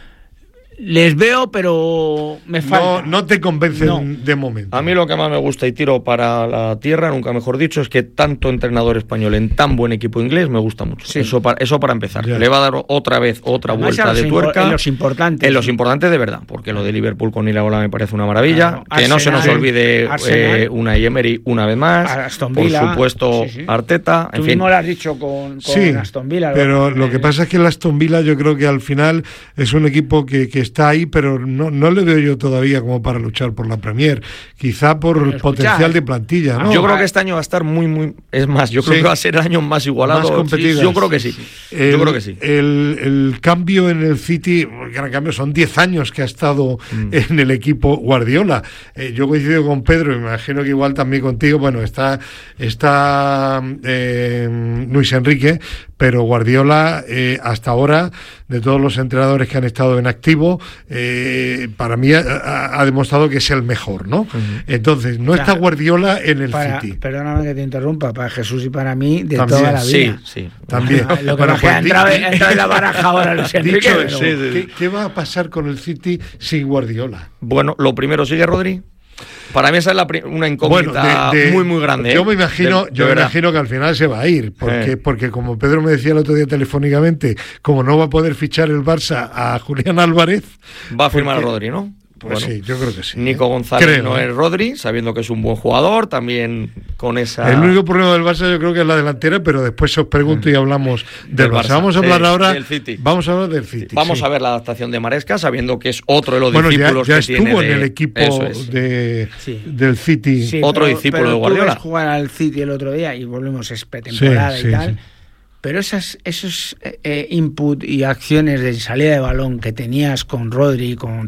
les veo, pero me falta. No, no te convencen no. de momento. A mí lo que más me gusta, y tiro para la tierra, nunca mejor dicho, es que tanto entrenador español en tan buen equipo inglés me gusta mucho. Sí. Eso, para, eso para empezar. Ya. Le va a dar otra vez otra Además, vuelta de tuerca. En los importantes. En los importantes de verdad, porque lo de Liverpool con Iraola me parece una maravilla. Claro. Que Arsenal, no se nos olvide eh, Unai Emery una vez más. Aston Villa. Por supuesto, sí, sí. Arteta. En Tú fin. mismo lo has dicho con, con sí, Aston Villa. Pero lo, lo que pasa es que el Aston Villa yo creo que al final es un equipo que, que está ahí, pero no, no le veo yo todavía como para luchar por la Premier, quizá por el potencial de plantilla, ¿no? Yo creo que este año va a estar muy, muy, es más, yo creo sí. que va a ser el año más igualado, más competido. Yo creo que sí, el, yo creo que sí. El, el cambio en el City, el gran cambio, son diez años que ha estado mm. en el equipo Guardiola. Eh, yo coincido con Pedro, y me imagino que igual también contigo, bueno, está, está eh, Luis Enrique, pero Guardiola eh, hasta ahora, de todos los entrenadores que han estado en activo, eh, para mí ha, ha demostrado que es el mejor, ¿no? Uh-huh. Entonces, no o sea, está Guardiola en el para, City. Perdóname que te interrumpa, para Jesús y para mí, de también, toda la vida. Sí, sí. También. Lo que bueno, pues, ha entrado, entrado en la baraja ahora, Luis Enrique. Dicho pero... eso, ¿qué, ¿qué va a pasar con el City sin Guardiola? Bueno, lo primero, ¿sigue Rodri? Para mí esa es la, una incógnita bueno, de, de, muy, muy grande. Yo ¿eh? me imagino, de, yo de me imagino que al final se va a ir, porque, eh. porque como Pedro me decía el otro día telefónicamente, como no va a poder fichar el Barça a Julián Álvarez... Va a firmar porque, a Rodri, ¿no? Pues bueno, sí, yo creo que sí. Nico González creo, no es Rodri, sabiendo que es un buen jugador, también con esa... El único problema del Barça yo creo que es la delantera, pero después os pregunto y hablamos del, del Barça. Barça. Vamos a hablar sí, ahora... Del City. Vamos a hablar del City. Vamos sí. a ver la adaptación de Maresca, sabiendo que es otro de los bueno, discípulos ya, ya que tiene. estuvo en de... el equipo es. de, sí. del City. Sí, otro pero, discípulo pero de Guardiola. Tú ves jugar al City el otro día y volvemos, es pretemporada sí, y sí, tal... Sí. Pero esas, esos eh, input y acciones de salida de balón que tenías con Rodri, con